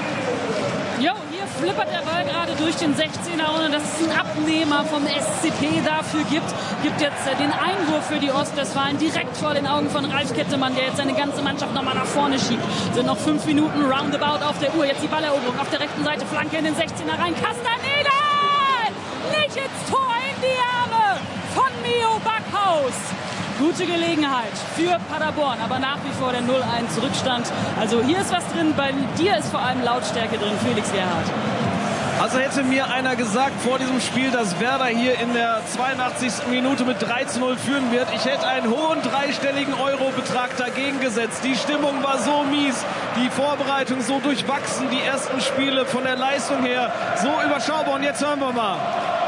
[SPEAKER 15] Jo, hier flippert der Ball gerade durch den 16er, ohne dass es einen Abnehmer vom SCP dafür gibt jetzt den Einwurf für die Ostwestfalen direkt vor den Augen von Ralf Kettemann, der jetzt seine ganze Mannschaft nochmal nach vorne schiebt. Sind noch 5 Minuten roundabout auf der Uhr. Jetzt die Balleroberung auf der rechten Seite, Flanke in den 16er rein. Castaneda! Nicht ins Tor, in die Arme von Mio Backhaus. Gute Gelegenheit für Paderborn, aber nach wie vor der 0-1 Rückstand. Also hier ist was drin, bei dir ist vor allem Lautstärke drin, Felix Gerhardt.
[SPEAKER 16] Also hätte mir einer gesagt vor diesem Spiel, dass Werder hier in der 82. Minute mit 3:0 führen wird, ich hätte einen hohen dreistelligen Eurobetrag dagegen gesetzt. Die Stimmung war so mies, die Vorbereitung so durchwachsen, die ersten Spiele von der Leistung her so überschaubar. Und jetzt hören wir mal.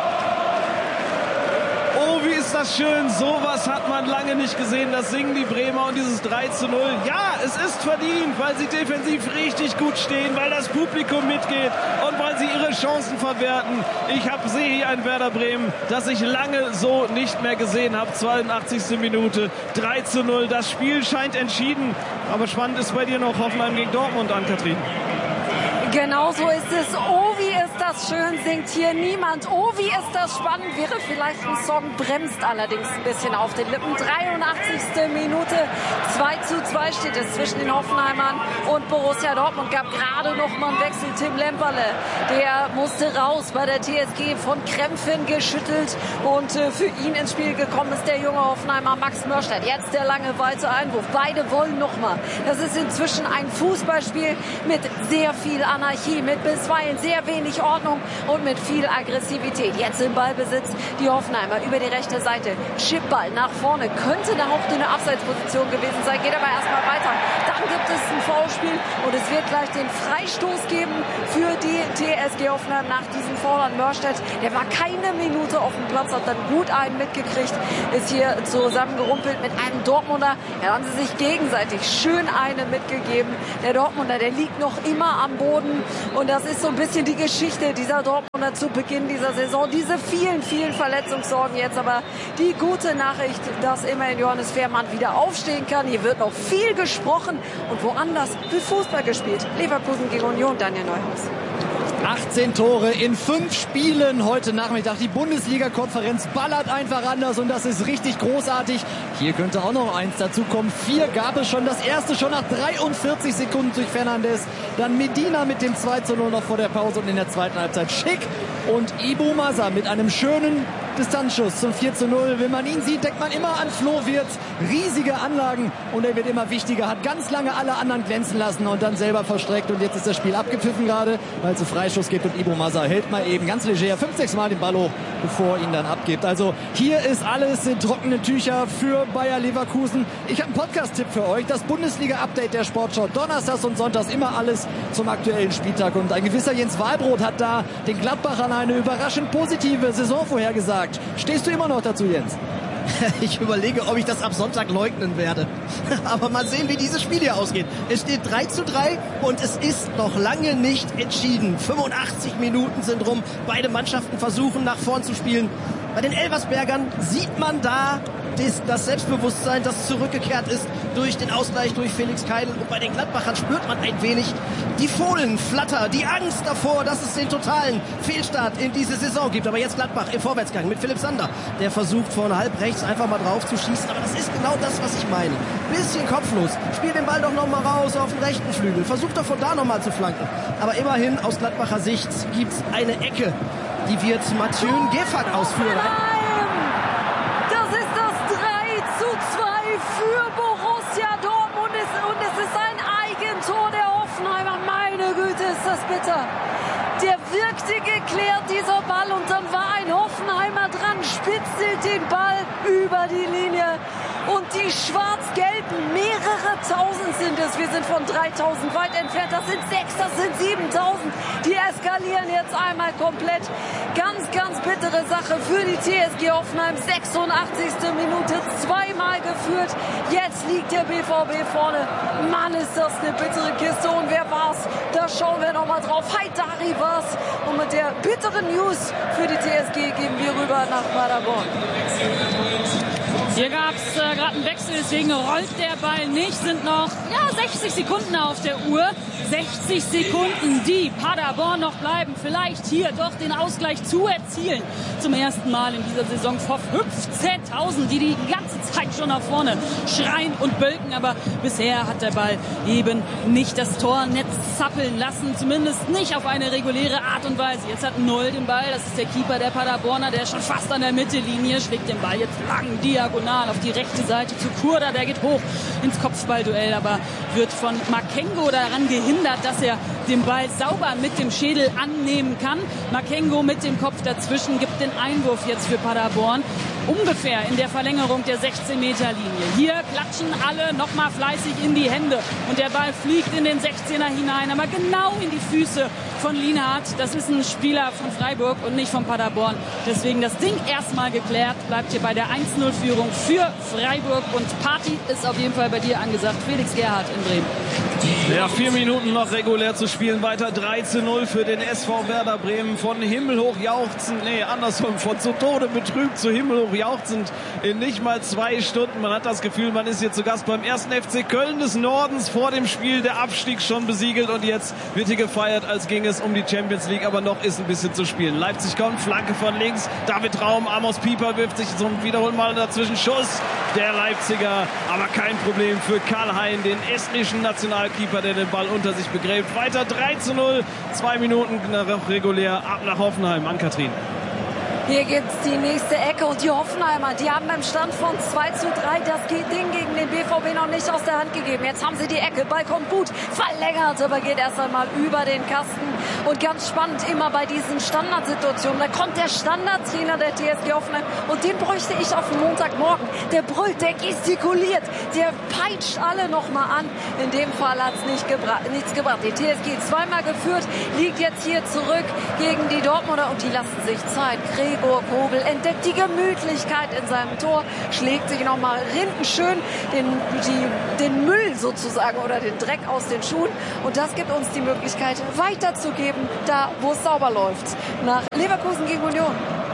[SPEAKER 16] Oh, wie ist das schön. Sowas hat man lange nicht gesehen. Das singen die Bremer und dieses 3:0. Ja, es ist verdient, weil sie defensiv richtig gut stehen, weil das Publikum mitgeht und weil sie ihre Chancen verwerten. Ich sehe hier ein Werder Bremen, das ich lange so nicht mehr gesehen habe. 82. Minute, 3:0. Das Spiel scheint entschieden. Aber spannend ist bei dir noch Hoffenheim gegen Dortmund, Ann-Kathrin.
[SPEAKER 14] Genau so ist es. Oh, wie ist das schön, singt hier niemand. Oh, wie ist das spannend, wäre vielleicht ein Song, bremst allerdings ein bisschen auf den Lippen. 83. Minute, 2:2 steht es zwischen den Hoffenheimern und Borussia Dortmund. Gab gerade noch mal einen Wechsel. Tim Lemperle, der musste raus bei der TSG, von Krämpfen geschüttelt. Und für ihn ins Spiel gekommen ist der junge Hoffenheimer Max Mörstadt. Jetzt der lange weite Einwurf. Beide wollen noch mal. Das ist inzwischen ein Fußballspiel mit sehr viel Anarchie, mit bisweilen sehr wenig Ordnung und mit viel Aggressivität. Jetzt im Ballbesitz die Hoffenheimer über die rechte Seite. Chipball nach vorne. Könnte da auch eine Abseitsposition gewesen sein. Geht aber erstmal weiter. Da dann gibt es ein Foulspiel und es wird gleich den Freistoß geben für die TSG Hoffenheim nach diesem Foul an Mörstedt. Der war keine Minute auf dem Platz, hat dann gut einen mitgekriegt, ist hier zusammengerumpelt mit einem Dortmunder. Da haben sie sich gegenseitig schön eine mitgegeben. Der Dortmunder, der liegt noch immer am Boden und das ist so ein bisschen die Geschichte dieser Dortmunder zu Beginn dieser Saison. Diese vielen, vielen Verletzungssorgen jetzt, aber die gute Nachricht, dass immerhin Johannes Fehrmann wieder aufstehen kann. Hier wird noch viel gesprochen und woanders wird Fußball gespielt. Leverkusen gegen Union, Daniel Neuhaus.
[SPEAKER 17] 18 Tore in 5 Spielen heute Nachmittag. Die Bundesliga-Konferenz ballert einfach anders und das ist richtig großartig. Hier könnte auch noch eins dazukommen. 4 gab es schon. Das erste schon nach 43 Sekunden durch Fernandes. Dann Medina mit dem 2:0 noch vor der Pause und in der zweiten Halbzeit Schick und Ibu Masa mit einem schönen Distanzschuss zum 4:0. Wenn man ihn sieht, denkt man immer an Flo Wirtz. Riesige Anlagen und er wird immer wichtiger. Hat ganz lange alle anderen glänzen lassen und dann selber verstreckt. Und jetzt ist das Spiel abgepfiffen gerade, weil es einen Freischuss gibt und Ibu Masa hält mal eben ganz leger 5-6 Mal den Ball hoch, bevor er ihn dann abgibt. Also hier ist alles in trockenen Tücher für Bayer Leverkusen. Ich habe einen Podcast-Tipp für euch. Das Bundesliga-Update der Sportschau. Donnerstags und Sonntags immer alles zum aktuellen Spieltag. Und ein gewisser Jens Wahlbrot hat da den Gladbachern eine überraschend positive Saison vorhergesagt. Stehst du immer noch dazu, Jens?
[SPEAKER 13] Ich überlege, ob ich das ab Sonntag leugnen werde. Aber mal sehen, wie dieses Spiel hier ausgeht. Es steht 3:3 und es ist noch lange nicht entschieden. 85 Minuten sind rum. Beide Mannschaften versuchen, nach vorn zu spielen. Bei den Elversbergern sieht man da das Selbstbewusstsein, das zurückgekehrt ist durch den Ausgleich durch Felix Keil. Und bei den Gladbachern spürt man ein wenig die Fohlenflatter, die Angst davor, dass es den totalen Fehlstart in diese Saison gibt. Aber jetzt Gladbach im Vorwärtsgang mit Philipp Sander. Der versucht von halb rechts einfach mal drauf zu schießen. Aber das ist genau das, was ich meine. Bisschen kopflos. Spiel den Ball doch noch mal raus auf den rechten Flügel. Versucht doch von da noch mal zu flanken. Aber immerhin aus Gladbacher Sicht gibt es eine Ecke. Die wird Mathieu Gefag ausführen.
[SPEAKER 14] Für Borussia Dortmund und es ist ein Eigentor der Hoffenheimer. Meine Güte, ist das bitter. Der wirkte geklärt, dieser Ball, und dann war ein Hoffenheimer dran, spitzelt den Ball über die Linie. Und die Schwarz-Gelben, mehrere Tausend sind es. Wir sind von 3.000 weit entfernt. Das sind 6, das sind 7.000. Die eskalieren jetzt einmal komplett. Ganz, ganz bittere Sache für die TSG Hoffenheim. 86. Minute, zweimal geführt. Jetzt liegt der BVB vorne. Mann, ist das eine bittere Kiste. Und wer war's? Da schauen wir nochmal drauf. Haidari war's. Und mit der bitteren News für die TSG gehen wir rüber nach Paderborn.
[SPEAKER 15] Hier gab es gerade einen Wechsel, deswegen rollt der Ball nicht. Sind noch 60 Sekunden auf der Uhr. 60 Sekunden, die Paderborn noch bleiben. Vielleicht hier doch den Ausgleich zu erzielen. Zum ersten Mal in dieser Saison vor 15.000, die ganze Zeit schon nach vorne schreien und bölken. Aber bisher hat der Ball eben nicht das Tornetz zappeln lassen. Zumindest nicht auf eine reguläre Art und Weise. Jetzt hat Null den Ball. Das ist der Keeper der Paderborner. Der ist schon fast an der Mittellinie. Schlägt den Ball jetzt lang diagonal auf die rechte Seite zu Kurda. Der geht hoch ins Kopfballduell, aber wird von Makengo daran gehindert, dass er den Ball sauber mit dem Schädel annehmen kann. Makengo mit dem Kopf dazwischen gibt den Einwurf jetzt für Paderborn. Ungefähr in der Verlängerung der 16-Meter-Linie. Hier klatschen alle nochmal fleißig in die Hände. Und der Ball fliegt in den 16er hinein, aber genau in die Füße von Lienhardt. Das ist ein Spieler von Freiburg und nicht von Paderborn. Deswegen das Ding erstmal geklärt. Bleibt hier bei der 1:0-Führung für Freiburg. Und Party ist auf jeden Fall bei dir angesagt. Felix Gerhardt in Bremen.
[SPEAKER 16] Ja, 4 Minuten noch regulär zu spielen. Weiter 3:0 für den SV Werder Bremen. Von himmelhoch jauchzend, von zu Tode betrübt zu himmelhoch jauchzend in nicht mal 2 Stunden. Man hat das Gefühl, man ist hier zu Gast beim 1. FC Köln des Nordens. Vor dem Spiel der Abstieg schon besiegelt und jetzt wird hier gefeiert, als ging es um die Champions League. Aber noch ist ein bisschen zu spielen. Leipzig kommt, Flanke von links. David Raum, Amos Pieper wirft sich zum Wiederholen mal dazwischen. Schuss der Leipziger. Aber kein Problem für Karl-Hein, den estnischen Nationalkeeper, der den Ball unter sich begräbt. Weiter 3:0. 2 Minuten noch regulär ab nach Hoffenheim. An Kathrin.
[SPEAKER 14] Hier gibt's die nächste Ecke und die Hoffenheimer, die haben beim Stand von 2:3 das Ding gegen den BVB noch nicht aus der Hand gegeben. Jetzt haben sie die Ecke, Ball kommt gut, verlängert, aber geht erst einmal über den Kasten. Und ganz spannend, immer bei diesen Standardsituationen, da kommt der Standardtrainer der TSG Hoffenheim und den bräuchte ich auf den Montagmorgen. Der brüllt, der gestikuliert, der peitscht alle nochmal an. In dem Fall hat's nichts gebracht. Die TSG zweimal geführt, liegt jetzt hier zurück gegen die Dortmunder und die lassen sich Zeit. Gregor Kobel entdeckt die Gemütlichkeit in seinem Tor, schlägt sich nochmal rindenschön den Müll sozusagen oder den Dreck aus den Schuhen. Und das gibt uns die Möglichkeit, weiterzugeben, da wo es sauber läuft. Nach Leverkusen gegen Union.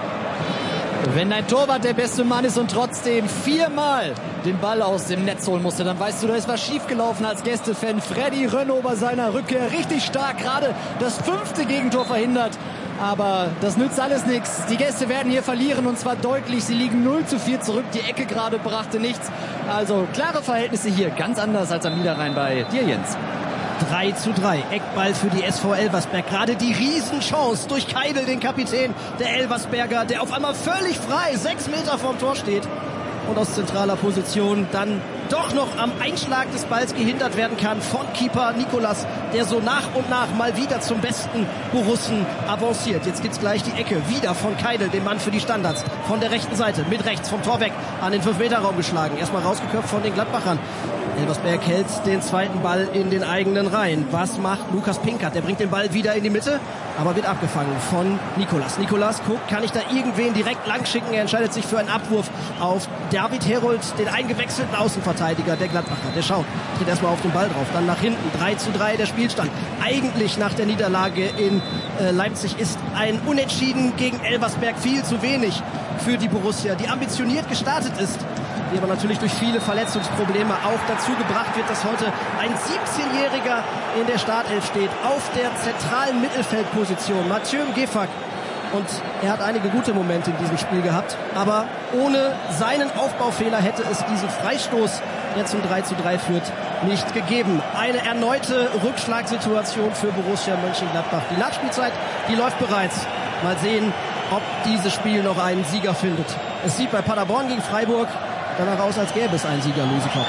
[SPEAKER 17] Wenn dein Torwart der beste Mann ist und trotzdem 4-mal den Ball aus dem Netz holen musste, dann weißt du, da ist was schiefgelaufen als Gästefan. Freddy Rönno bei seiner Rückkehr richtig stark, gerade das 5. Gegentor verhindert. Aber das nützt alles nichts. Die Gäste werden hier verlieren und zwar deutlich. Sie liegen 0:4 zurück. Die Ecke gerade brachte nichts. Also klare Verhältnisse hier, ganz anders als am Niederrhein bei dir, Jens.
[SPEAKER 13] 3:3, Eckball für die SV Elversberg. Gerade die Riesenchance durch Keidel, den Kapitän der Elversberger, der auf einmal völlig frei 6 Meter vom Tor steht und aus zentraler Position dann doch noch am Einschlag des Balls gehindert werden kann von Keeper Nikolas, der so nach und nach mal wieder zum besten Borussen avanciert. Jetzt gibt's gleich die Ecke, wieder von Keidel, dem Mann für die Standards, von der rechten Seite, mit rechts vom Tor weg, an den 5-Meter-Raum geschlagen. Erstmal rausgeköpft von den Gladbachern. Elversberg hält den zweiten Ball in den eigenen Reihen. Was macht Lukas Pinkert? Der bringt den Ball wieder in die Mitte, aber wird abgefangen von Nikolas. Nikolas guckt, kann ich da irgendwen direkt lang schicken? Er entscheidet sich für einen Abwurf auf David Herold, den eingewechselten Außenverteidiger der Gladbacher. Der schaut, tritt erstmal auf den Ball drauf, dann nach hinten. 3:3 der Spielstand. Eigentlich nach der Niederlage in Leipzig ist ein Unentschieden gegen Elversberg viel zu wenig für die Borussia, die ambitioniert gestartet ist, die aber natürlich durch viele Verletzungsprobleme auch dazu gebracht wird, dass heute ein 17-Jähriger in der Startelf steht, auf der zentralen Mittelfeldposition, Mathieu Gefak. Und er hat einige gute Momente in diesem Spiel gehabt, aber ohne seinen Aufbaufehler hätte es diesen Freistoß, der zum 3:3 führt, nicht gegeben. Eine erneute Rückschlagssituation für Borussia Mönchengladbach. Die Nachspielzeit, die läuft bereits. Mal sehen, ob dieses Spiel noch einen Sieger findet. Es sieht bei Paderborn gegen Freiburg danach aus, als gäbe es einen Sieger, Lucy Klopp.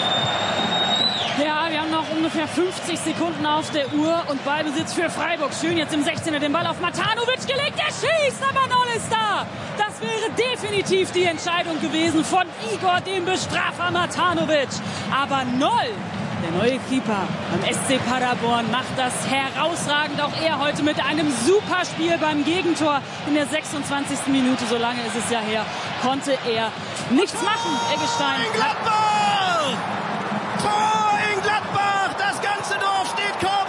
[SPEAKER 15] Ja, wir haben noch ungefähr 50 Sekunden auf der Uhr und Ballbesitz für Freiburg. Schön jetzt im 16er den Ball auf Matanovic gelegt. Er schießt, aber Noll ist da. Das wäre definitiv die Entscheidung gewesen von Igor, dem Bestrafer Matanovic. Aber Noll, der neue Keeper beim SC Paderborn, macht das herausragend. Auch er heute mit einem super Spiel beim Gegentor in der 26. Minute. So lange ist es ja her, konnte er nichts machen. Eggestein.
[SPEAKER 13] In Gladbach! Tor in Gladbach! Das ganze Dorf steht Kopf!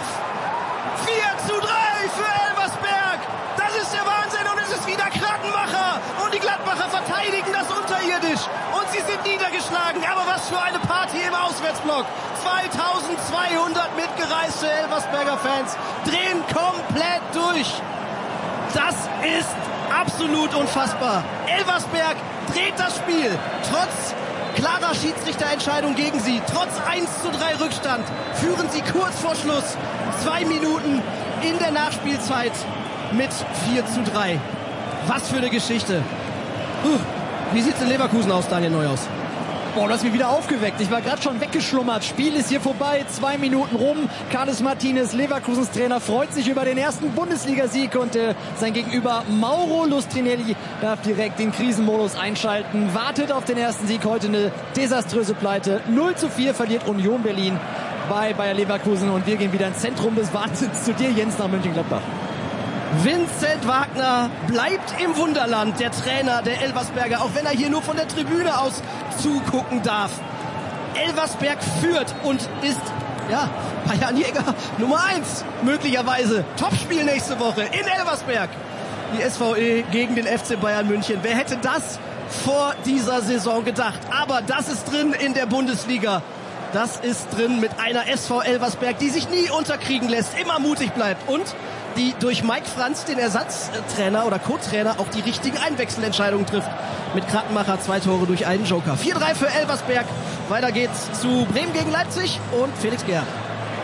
[SPEAKER 13] 4:3 für Elversberg! Das ist der Wahnsinn und es ist wieder Krattenmacher! Und die Gladbacher verteidigen das unterirdisch! Und sie sind niedergeschlagen! Aber was für eine Party im Auswärtsblock! 2200 mitgereiste Elversberger Fans drehen komplett durch! Das ist absolut unfassbar! Elversberg dreht das Spiel, trotz klarer Schiedsrichterentscheidung gegen sie, trotz 1:3 Rückstand, führen sie kurz vor Schluss 2 Minuten in der Nachspielzeit mit 4:3. Was für eine Geschichte. Wie sieht's in Leverkusen aus, Daniel Neuhaus?
[SPEAKER 17] Boah, du hast mich wieder aufgeweckt. Ich war gerade schon weggeschlummert. Spiel ist hier vorbei. 2 Minuten rum. Carlos Martinez, Leverkusens Trainer, freut sich über den ersten Bundesligasieg und sein Gegenüber Mauro Lustrinelli darf direkt den Krisenmodus einschalten. Wartet auf den ersten Sieg. Heute eine desaströse Pleite. 0:4 verliert Union Berlin bei Bayer Leverkusen und wir gehen wieder ins Zentrum des Wahnsinns zu dir, Jens, nach Mönchengladbach.
[SPEAKER 13] Vincent Wagner bleibt im Wunderland, der Trainer der Elversberger, auch wenn er hier nur von der Tribüne aus zugucken darf. Elversberg führt und ist, ja, Bayern Jäger Nummer 1, möglicherweise. Topspiel nächste Woche in Elversberg. Die SVE gegen den FC Bayern München. Wer hätte das vor dieser Saison gedacht? Aber das ist drin in der Bundesliga. Das ist drin mit einer SV Elversberg, die sich nie unterkriegen lässt, immer mutig bleibt und die durch Mike Franz, den Ersatztrainer oder Co-Trainer, auch die richtigen Einwechselentscheidungen trifft. Mit Krattenmacher 2 Tore durch einen Joker. 4:3 für Elversberg. Weiter geht's zu Bremen gegen Leipzig und Felix Gerhardt.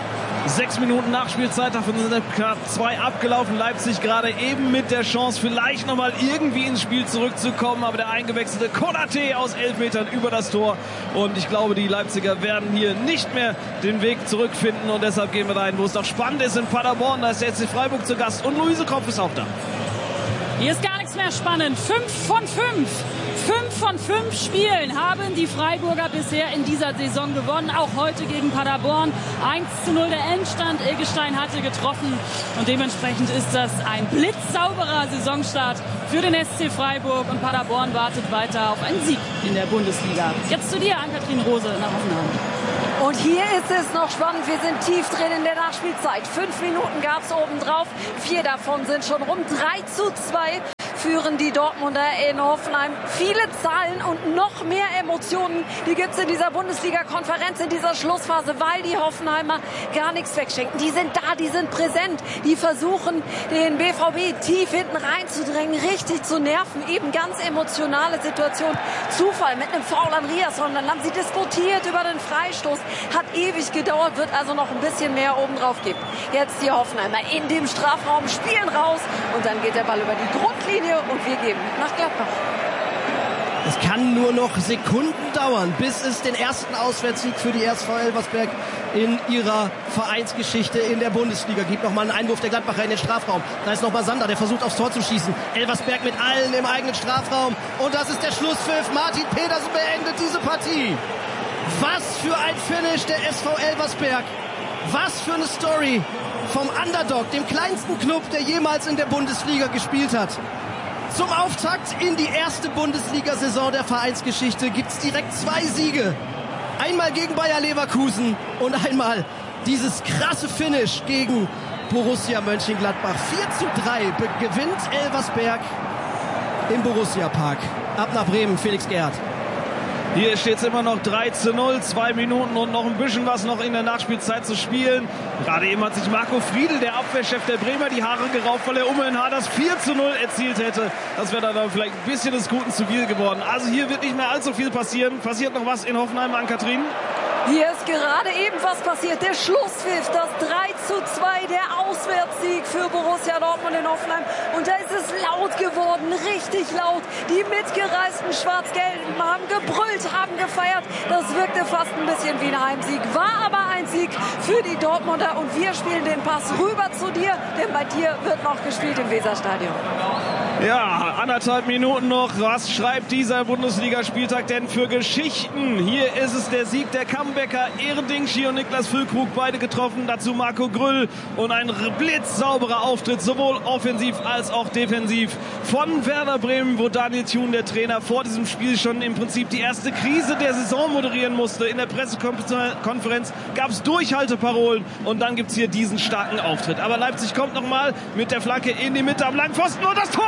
[SPEAKER 16] 6 Minuten Nachspielzeit, davon sind knapp 2 abgelaufen. Leipzig gerade eben mit der Chance, vielleicht nochmal irgendwie ins Spiel zurückzukommen, aber der eingewechselte Konaté aus 11 Metern über das Tor. Und ich glaube, die Leipziger werden hier nicht mehr den Weg zurückfinden und deshalb gehen wir dahin, wo es noch spannend ist in Paderborn. Da ist der SC Freiburg zu Gast und Luise Kropf ist auch da.
[SPEAKER 15] Hier ist gar nichts mehr spannend. 5 von 5. 5 von 5 Spielen haben die Freiburger bisher in dieser Saison gewonnen. Auch heute gegen Paderborn. 1:0 der Endstand. Eggestein hatte getroffen. Und dementsprechend ist das ein blitzsauberer Saisonstart für den SC Freiburg. Und Paderborn wartet weiter auf einen Sieg in der Bundesliga. Jetzt zu dir, Ann-Kathrin Rose, nach Hoffenheim.
[SPEAKER 14] Und hier ist es noch spannend. Wir sind tief drin in der Nachspielzeit. 5 Minuten gab es obendrauf. 4 davon sind schon rum. 3:2 führen die Dortmunder in Hoffenheim. Viele Zahlen und noch mehr Emotionen, die gibt es in dieser Bundesliga-Konferenz, in dieser Schlussphase, weil die Hoffenheimer gar nichts wegschenken. Die sind da, die sind präsent. Die versuchen, den BVB tief hinten reinzudrängen, richtig zu nerven. Eben ganz emotionale Situation. Zufall mit einem Foul an Riasson. Dann haben sie diskutiert über den Freistoß. Hat ewig gedauert, wird also noch ein bisschen mehr obendrauf geben. Jetzt die Hoffenheimer in dem Strafraum, spielen raus und dann geht der Ball über die Grundlinie und wir geben nach Gladbach.
[SPEAKER 13] Es kann nur noch Sekunden dauern, bis es den ersten Auswärtssieg für die SV Elversberg in ihrer Vereinsgeschichte in der Bundesliga gibt. Nochmal einen Einwurf der Gladbacher in den Strafraum. Da ist nochmal Sander, der versucht aufs Tor zu schießen. Elversberg mit allen im eigenen Strafraum. Und das ist der Schlusspfiff. Martin Petersen beendet diese Partie. Was für ein Finish der SV Elversberg. Was für eine Story vom Underdog, dem kleinsten Club, der jemals in der Bundesliga gespielt hat. Zum Auftakt in die erste Bundesliga-Saison der Vereinsgeschichte gibt es direkt 2 Siege. Einmal gegen Bayer Leverkusen und einmal dieses krasse Finish gegen Borussia Mönchengladbach. 4:3 gewinnt Elversberg im Borussia-Park. Ab nach Bremen, Felix Gerhardt.
[SPEAKER 16] Hier steht es immer noch 3:0, 2 Minuten und noch ein bisschen was noch in der Nachspielzeit zu spielen. Gerade eben hat sich Marco Friedl, der Abwehrchef der Bremer, die Haare gerauft, weil er Ummeln das 4:0 erzielt hätte. Das wäre dann vielleicht ein bisschen des Guten zu viel geworden. Also hier wird nicht mehr allzu viel passieren. Passiert noch was in Hoffenheim, Ann-Kathrin?
[SPEAKER 14] Hier ist gerade eben was passiert. Der Schlusspfiff, das 3:2, der Auswärtssieg für Borussia Dortmund in Hoffenheim. Und da ist es laut geworden, richtig laut. Die mitgereisten Schwarz-Gelben haben gebrüllt, haben gefeiert. Das wirkte fast ein bisschen wie ein Heimsieg, war aber ein Sieg für die Dortmunder. Und wir spielen den Pass rüber zu dir, denn bei dir wird noch gespielt im Weserstadion.
[SPEAKER 16] Ja, 1,5 Minuten noch. Was schreibt dieser Bundesligaspieltag denn für Geschichten? Hier ist es der Sieg der Comebacker. Ehrendingshi und Niklas Füllkrug beide getroffen. Dazu Marco Grüll und ein blitzsauberer Auftritt, sowohl offensiv als auch defensiv von Werder Bremen, wo Daniel Thun, der Trainer, vor diesem Spiel schon im Prinzip die erste Krise der Saison moderieren musste. In der Pressekonferenz gab es Durchhalteparolen und dann gibt es hier diesen starken Auftritt. Aber Leipzig kommt nochmal mit der Flanke in die Mitte am Langpfosten und das Tor!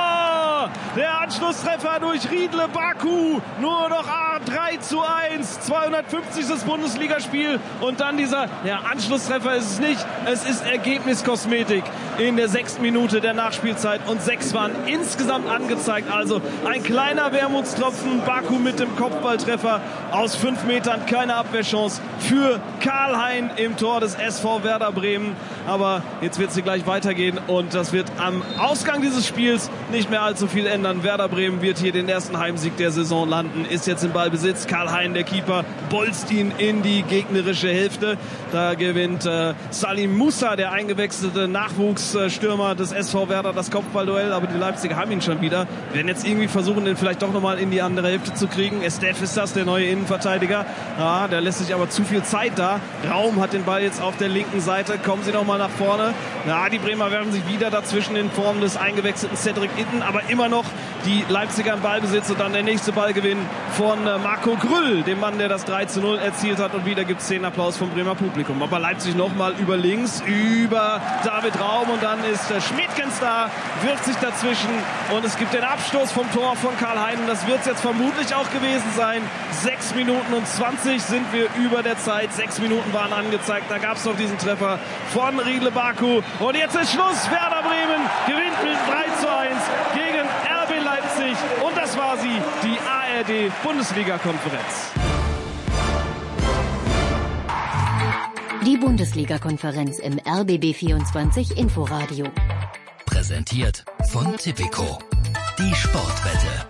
[SPEAKER 16] Der Anschlusstreffer durch Riedle Baku. Nur noch 3:1. 250. Bundesligaspiel. Und dann dieser Anschlusstreffer ist es nicht. Es ist Ergebniskosmetik in der 6. Minute der Nachspielzeit. Und 6 waren insgesamt angezeigt. Also ein kleiner Wermutstropfen. Baku mit dem Kopfballtreffer aus 5 Metern. Keine Abwehrchance für Karl-Hein im Tor des SV Werder Bremen. Aber jetzt wird es hier gleich weitergehen. Und das wird am Ausgang dieses Spiels nicht mehr allzu viel ändern. Werder Bremen wird hier den ersten Heimsieg der Saison landen, ist jetzt im Ballbesitz. Karl-Hein, der Keeper, bolzt ihn in die gegnerische Hälfte. Da gewinnt Salim Musa, der eingewechselte Nachwuchsstürmer des SV Werder, das Kopfballduell. Aber die Leipziger haben ihn schon wieder. Werden jetzt irgendwie versuchen, den vielleicht doch nochmal in die andere Hälfte zu kriegen. Estef ist das, der neue Innenverteidiger. Ja, der lässt sich aber zu viel Zeit da. Raum hat den Ball jetzt auf der linken Seite. Kommen sie nochmal nach vorne. Ja, die Bremer werfen sich wieder dazwischen in Form des eingewechselten Cedric Itten. Aber immer noch die Leipziger im Ballbesitz und dann der nächste Ballgewinn von Marco Grüll, dem Mann, der das 3:0 erzielt hat. Und wieder gibt es den Applaus vom Bremer Publikum. Aber Leipzig nochmal über links, über David Raum und dann ist Schmidtgens da, wirft sich dazwischen und es gibt den Abstoß vom Tor von Karl-Hein. Das wird es jetzt vermutlich auch gewesen sein. 6 Minuten und 20 sind wir über der Zeit. 6 Minuten waren angezeigt. Da gab es noch diesen Treffer von Riedle Baku. Und jetzt ist Schluss. Werder Bremen gewinnt mit 3:1 gegen RB Leipzig. Und das war sie, die ARD Bundesliga-Konferenz.
[SPEAKER 10] Die Bundesliga-Konferenz im RBB24 Inforadio.
[SPEAKER 12] Präsentiert von Tipico. Die Sportwette.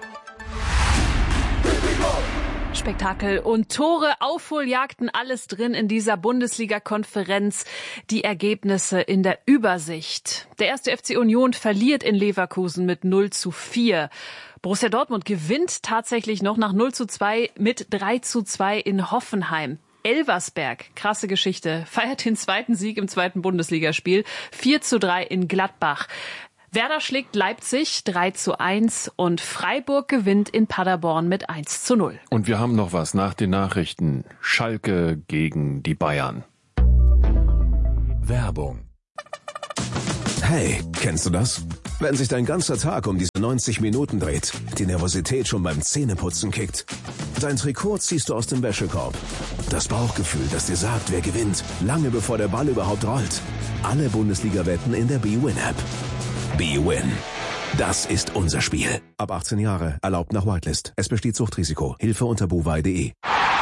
[SPEAKER 4] Spektakel und Tore, Aufholjagden, alles drin in dieser Bundesliga-Konferenz. Die Ergebnisse in der Übersicht. Der erste FC Union verliert in Leverkusen mit 0:4. Borussia Dortmund gewinnt tatsächlich noch nach 0:2 mit 3:2 in Hoffenheim. Elversberg, krasse Geschichte, feiert den zweiten Sieg im zweiten Bundesligaspiel, 4:3 in Gladbach. Werder schlägt Leipzig 3:1 und Freiburg gewinnt in Paderborn mit 1:0.
[SPEAKER 2] Und wir haben noch was nach den Nachrichten. Schalke gegen die Bayern.
[SPEAKER 9] Werbung. Hey, kennst du das? Wenn sich dein ganzer Tag um diese 90 Minuten dreht, die Nervosität schon beim Zähneputzen kickt. Dein Trikot ziehst du aus dem Wäschekorb. Das Bauchgefühl, das dir sagt, wer gewinnt, lange bevor der Ball überhaupt rollt. Alle Bundesliga-Wetten in der bwin-App. bwin. Das ist unser Spiel. Ab 18 Jahre, erlaubt nach Whitelist. Es besteht Suchtrisiko. Hilfe unter bovai.de.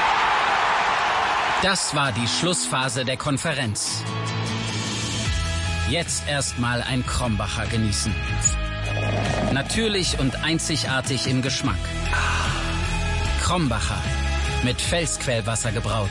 [SPEAKER 12] Das war die Schlussphase der Konferenz. Jetzt erstmal ein Krombacher genießen. Natürlich und einzigartig im Geschmack. Krombacher. Mit Felsquellwasser gebraut.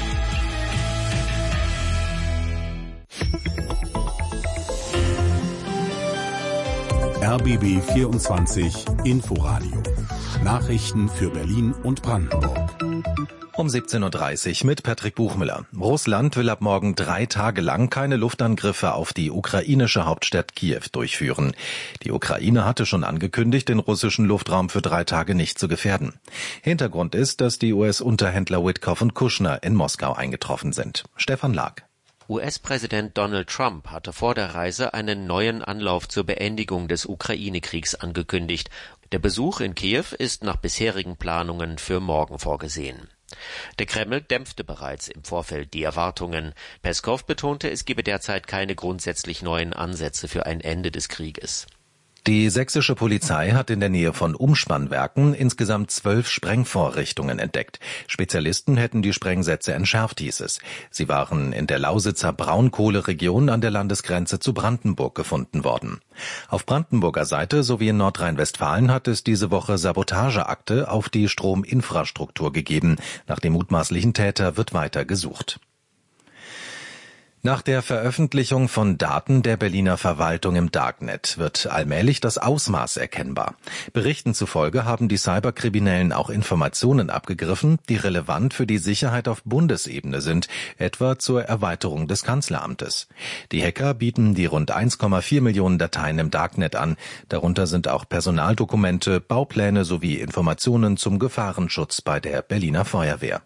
[SPEAKER 18] RBB 24 Inforadio. Nachrichten für Berlin und Brandenburg.
[SPEAKER 19] Um 17:30 Uhr mit Patrick Buchmüller. Russland will ab morgen 3 Tage lang keine Luftangriffe auf die ukrainische Hauptstadt Kiew durchführen. Die Ukraine hatte schon angekündigt, den russischen Luftraum für 3 Tage nicht zu gefährden. Hintergrund ist, dass die US-Unterhändler Witkoff und Kushner in Moskau eingetroffen sind. Stefan Lag.
[SPEAKER 20] US-Präsident Donald Trump hatte vor der Reise einen neuen Anlauf zur Beendigung des Ukraine-Kriegs angekündigt. Der Besuch in Kiew ist nach bisherigen Planungen für morgen vorgesehen. Der Kreml dämpfte bereits im Vorfeld die Erwartungen. Peskow betonte, es gebe derzeit keine grundsätzlich neuen Ansätze für ein Ende des Krieges.
[SPEAKER 19] Die sächsische Polizei hat in der Nähe von Umspannwerken insgesamt 12 Sprengvorrichtungen entdeckt. Spezialisten hätten die Sprengsätze entschärft, hieß es. Sie waren in der Lausitzer Braunkohleregion an der Landesgrenze zu Brandenburg gefunden worden. Auf Brandenburger Seite sowie in Nordrhein-Westfalen hat es diese Woche Sabotageakte auf die Strominfrastruktur gegeben. Nach dem mutmaßlichen Täter wird weiter gesucht. Nach der Veröffentlichung von Daten der Berliner Verwaltung im Darknet wird allmählich das Ausmaß erkennbar. Berichten zufolge haben die Cyberkriminellen auch Informationen abgegriffen, die relevant für die Sicherheit auf Bundesebene sind, etwa zur Erweiterung des Kanzleramtes. Die Hacker bieten die rund 1,4 Millionen Dateien im Darknet an. Darunter sind auch Personaldokumente, Baupläne sowie Informationen zum Gefahrenschutz bei der Berliner Feuerwehr.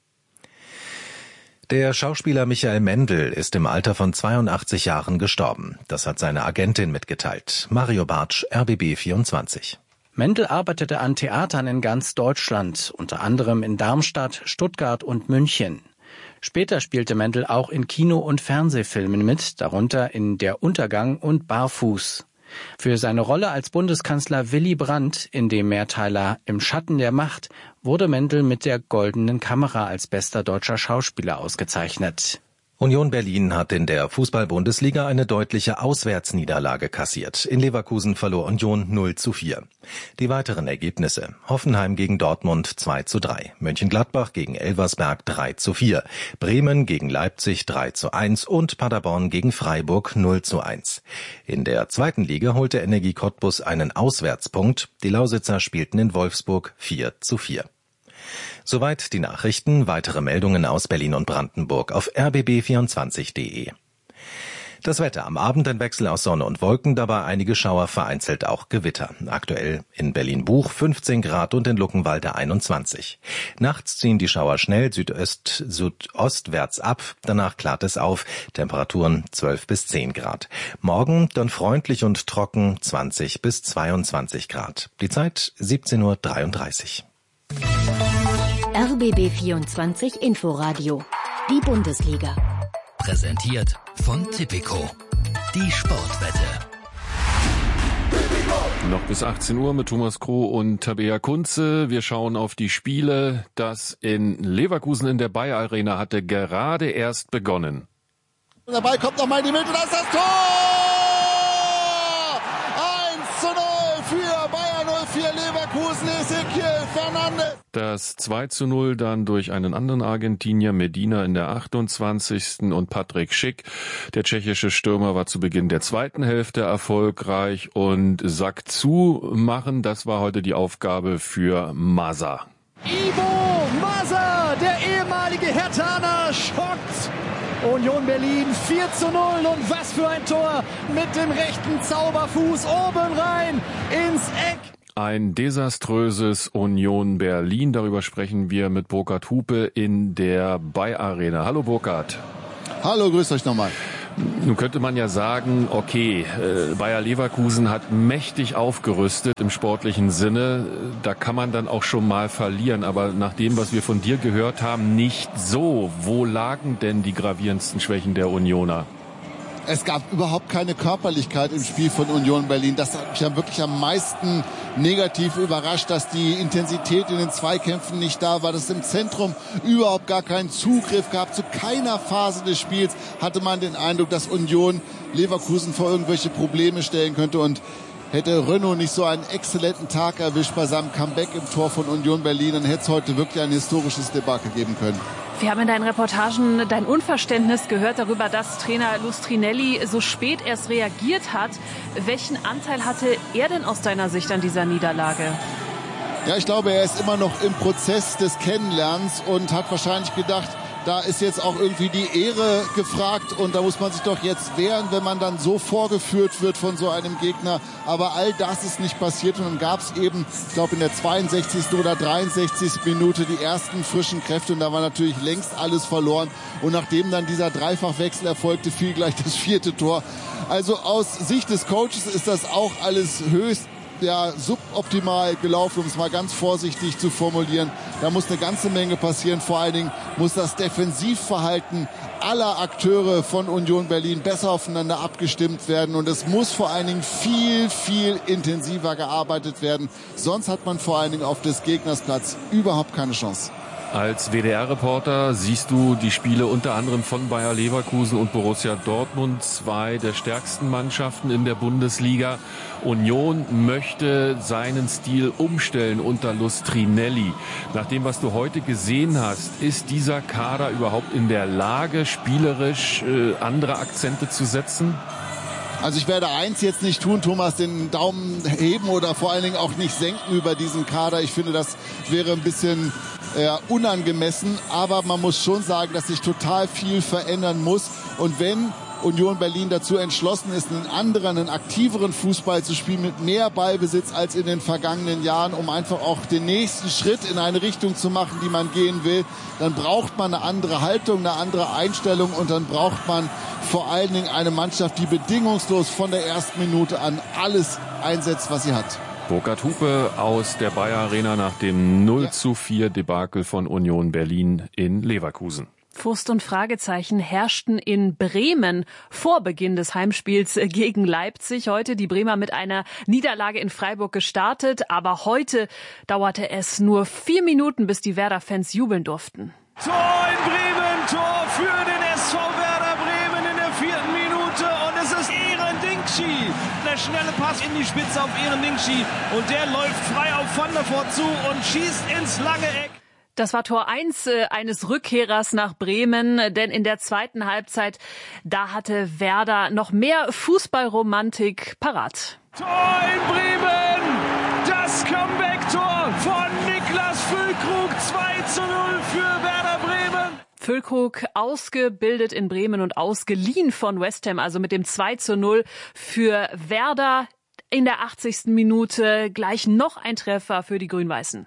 [SPEAKER 19] Der Schauspieler Michael Mendl ist im Alter von 82 Jahren gestorben. Das hat seine Agentin mitgeteilt. Mario Bartsch, RBB 24.
[SPEAKER 21] Mendl arbeitete an Theatern in ganz Deutschland, unter anderem in Darmstadt, Stuttgart und München. Später spielte Mendl auch in Kino- und Fernsehfilmen mit, darunter in Der Untergang und Barfuß. Für seine Rolle als Bundeskanzler Willy Brandt in dem Mehrteiler Im Schatten der Macht wurde Mendl mit der Goldenen Kamera als bester deutscher Schauspieler ausgezeichnet.
[SPEAKER 19] Union Berlin hat in der Fußball-Bundesliga eine deutliche Auswärtsniederlage kassiert. In Leverkusen verlor Union 0:4. Die weiteren Ergebnisse: Hoffenheim gegen Dortmund 2:3, Mönchengladbach gegen Elversberg 3:4, Bremen gegen Leipzig 3:1 und Paderborn gegen Freiburg 0:1. In der zweiten Liga holte Energie Cottbus einen Auswärtspunkt. Die Lausitzer spielten in Wolfsburg 4:4. Soweit die Nachrichten. Weitere Meldungen aus Berlin und Brandenburg auf rbb24.de. Das Wetter: am Abend ein Wechsel aus Sonne und Wolken, dabei einige Schauer, vereinzelt auch Gewitter. Aktuell in Berlin-Buch 15 Grad und in Luckenwalde 21. Nachts ziehen die Schauer schnell südostwärts ab, danach klart es auf, Temperaturen 12 bis 10 Grad. Morgen dann freundlich und trocken 20 bis 22 Grad. Die Zeit 17:33 Uhr.
[SPEAKER 10] RBB 24 Inforadio. Die Bundesliga.
[SPEAKER 12] Präsentiert von Tipico. Die Sportwette.
[SPEAKER 2] Noch bis 18 Uhr mit Thomas Kroh und Tabea Kunze. Wir schauen auf die Spiele. Das in Leverkusen in der Bayer Arena hatte gerade erst begonnen.
[SPEAKER 1] Der Ball kommt nochmal in die Mitte, das ist das Tor! 1:0 für Bayer 04 Leverkusen, Ezequiel Fernandes.
[SPEAKER 2] Das 2:0 dann durch einen anderen Argentinier, Medina in der 28. und Patrik Schick. Der tschechische Stürmer war zu Beginn der zweiten Hälfte erfolgreich und Sack zumachen, das war heute die Aufgabe für Mazza.
[SPEAKER 17] Ivo Mazza, der ehemalige Herthaner, schockt Union Berlin 4:0 und was für ein Tor mit dem rechten Zauberfuß oben rein ins Eck.
[SPEAKER 2] Ein desaströses Union Berlin, darüber sprechen wir mit Burkhard Hupe in der Bayer Arena. Hallo Burkhard.
[SPEAKER 1] Hallo, grüßt euch nochmal.
[SPEAKER 2] Nun könnte man ja sagen, okay, Bayer Leverkusen hat mächtig aufgerüstet im sportlichen Sinne. Da kann man dann auch schon mal verlieren. Aber nach dem, was wir von dir gehört haben, nicht so. Wo lagen denn die gravierendsten Schwächen der Unioner?
[SPEAKER 1] Es gab überhaupt keine Körperlichkeit im Spiel von Union Berlin. Das hat mich ja wirklich am meisten negativ überrascht, dass die Intensität in den Zweikämpfen nicht da war, dass im Zentrum überhaupt gar keinen Zugriff gab. Zu keiner Phase des Spiels hatte man den Eindruck, dass Union Leverkusen vor irgendwelche Probleme stellen könnte. Und hätte Renault nicht so einen exzellenten Tag erwischt bei seinem Comeback im Tor von Union Berlin, dann hätte es heute wirklich ein historisches Debakel geben können.
[SPEAKER 4] Wir haben in deinen Reportagen dein Unverständnis gehört darüber, dass Trainer Lustrinelli so spät erst reagiert hat. Welchen Anteil hatte er denn aus deiner Sicht an dieser Niederlage?
[SPEAKER 1] Ja, ich glaube, er ist immer noch im Prozess des Kennenlernens und hat wahrscheinlich gedacht, da ist jetzt auch irgendwie die Ehre gefragt und da muss man sich doch jetzt wehren, wenn man dann so vorgeführt wird von so einem Gegner. Aber all das ist nicht passiert und dann gab es eben, ich glaube in der 62. oder 63. Minute die ersten frischen Kräfte und da war natürlich längst alles verloren. Und nachdem dann dieser Dreifachwechsel erfolgte, fiel gleich das 4. Tor. Also aus Sicht des Coaches ist das auch alles höchst suboptimal gelaufen, um es mal ganz vorsichtig zu formulieren. Da muss eine ganze Menge passieren. Vor allen Dingen muss das Defensivverhalten aller Akteure von Union Berlin besser aufeinander abgestimmt werden. Und es muss vor allen Dingen viel, viel intensiver gearbeitet werden. Sonst hat man vor allen Dingen auf des Gegners Platz überhaupt keine Chance.
[SPEAKER 2] Als WDR-Reporter siehst du die Spiele unter anderem von Bayer Leverkusen und Borussia Dortmund, zwei der stärksten Mannschaften in der Bundesliga. Union möchte seinen Stil umstellen unter Lustrinelli. Nach dem, was du heute gesehen hast, ist dieser Kader überhaupt in der Lage, spielerisch andere Akzente zu setzen?
[SPEAKER 1] Also ich werde eins jetzt nicht tun, Thomas, den Daumen heben oder vor allen Dingen auch nicht senken über diesen Kader. Ich finde, das wäre ein bisschen unangemessen. Aber man muss schon sagen, dass sich total viel verändern muss. Und wenn Union Berlin dazu entschlossen ist, einen aktiveren Fußball zu spielen mit mehr Ballbesitz als in den vergangenen Jahren, um einfach auch den nächsten Schritt in eine Richtung zu machen, die man gehen will, dann braucht man eine andere Haltung, eine andere Einstellung und dann braucht man vor allen Dingen eine Mannschaft, die bedingungslos von der ersten Minute an alles einsetzt, was sie hat.
[SPEAKER 2] Burkhard Hupe aus der Bayer Arena nach dem 0:4 Debakel von Union Berlin in Leverkusen.
[SPEAKER 4] Frust und Fragezeichen herrschten in Bremen vor Beginn des Heimspiels gegen Leipzig. Heute die Bremer mit einer Niederlage in Freiburg gestartet. Aber heute dauerte es nur 4 Minuten, bis die Werder-Fans jubeln durften.
[SPEAKER 16] Tor in Bremen, Tor für den SV Werder Bremen in der 4. Minute. Und es ist Eren Dinkci. Der schnelle Pass in die Spitze auf Eren Dinkci. Und der läuft frei auf Van der Voort zu und schießt ins lange Eck.
[SPEAKER 4] Das war Tor 1 eines Rückkehrers nach Bremen, denn in der zweiten Halbzeit, da hatte Werder noch mehr Fußballromantik parat.
[SPEAKER 16] Tor in Bremen, das Comeback-Tor von Niklas Füllkrug, 2:0 für Werder Bremen.
[SPEAKER 4] Füllkrug ausgebildet in Bremen und ausgeliehen von West Ham, also mit dem 2:0 für Werder. In der 80. Minute gleich noch ein Treffer für die Grün-Weißen.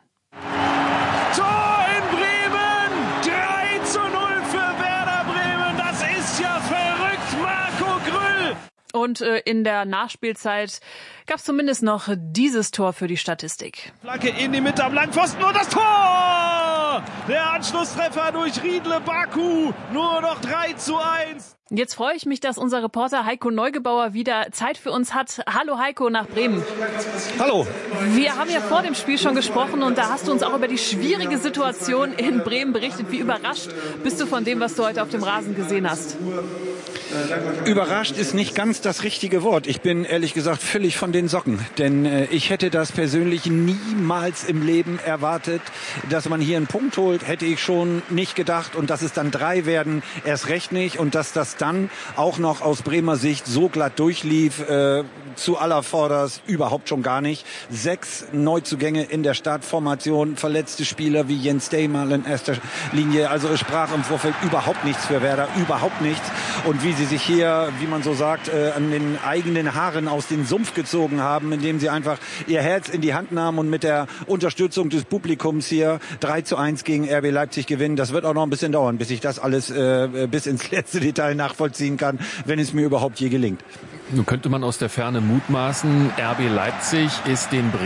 [SPEAKER 16] Tor in Bremen, 3:0 für Werder Bremen, das ist ja verrückt, Marco Grüll.
[SPEAKER 4] Und in der Nachspielzeit gab es zumindest noch dieses Tor für die Statistik.
[SPEAKER 16] Flanke in die Mitte am langen Pfosten und das Tor! Der Anschlusstreffer durch Riedle Baku, nur noch 3:1.
[SPEAKER 4] Jetzt freue ich mich, dass unser Reporter Heiko Neugebauer wieder Zeit für uns hat. Hallo Heiko nach Bremen.
[SPEAKER 3] Hallo.
[SPEAKER 4] Wir haben ja vor dem Spiel schon gesprochen und da hast du uns auch über die schwierige Situation in Bremen berichtet. Wie überrascht bist du von dem, was du heute auf dem Rasen gesehen hast?
[SPEAKER 3] Überrascht ist nicht ganz das richtige Wort. Ich bin ehrlich gesagt völlig von den Socken. Denn ich hätte das persönlich niemals im Leben erwartet. Dass man hier einen Punkt holt, hätte ich schon nicht gedacht. Und dass es dann 3 werden, erst recht nicht. Und dass das dann auch noch aus Bremer Sicht so glatt durchlief, zu allervorderst überhaupt schon gar nicht. 6 Neuzugänge in der Startformation, verletzte Spieler wie Jens Daymal in erster Linie. Also es sprach im Vorfeld überhaupt nichts für Werder, überhaupt nichts. Und wie sie sich hier, wie man so sagt, an den eigenen Haaren aus dem Sumpf gezogen haben, indem sie einfach ihr Herz in die Hand nahmen und mit der Unterstützung des Publikums hier 3:1 gegen RB Leipzig gewinnen. Das wird auch noch ein bisschen dauern, bis ich das alles bis ins letzte Detail nachvollziehen kann, wenn es mir überhaupt je gelingt.
[SPEAKER 2] Nun könnte man aus der Ferne mutmaßen, RB Leipzig ist den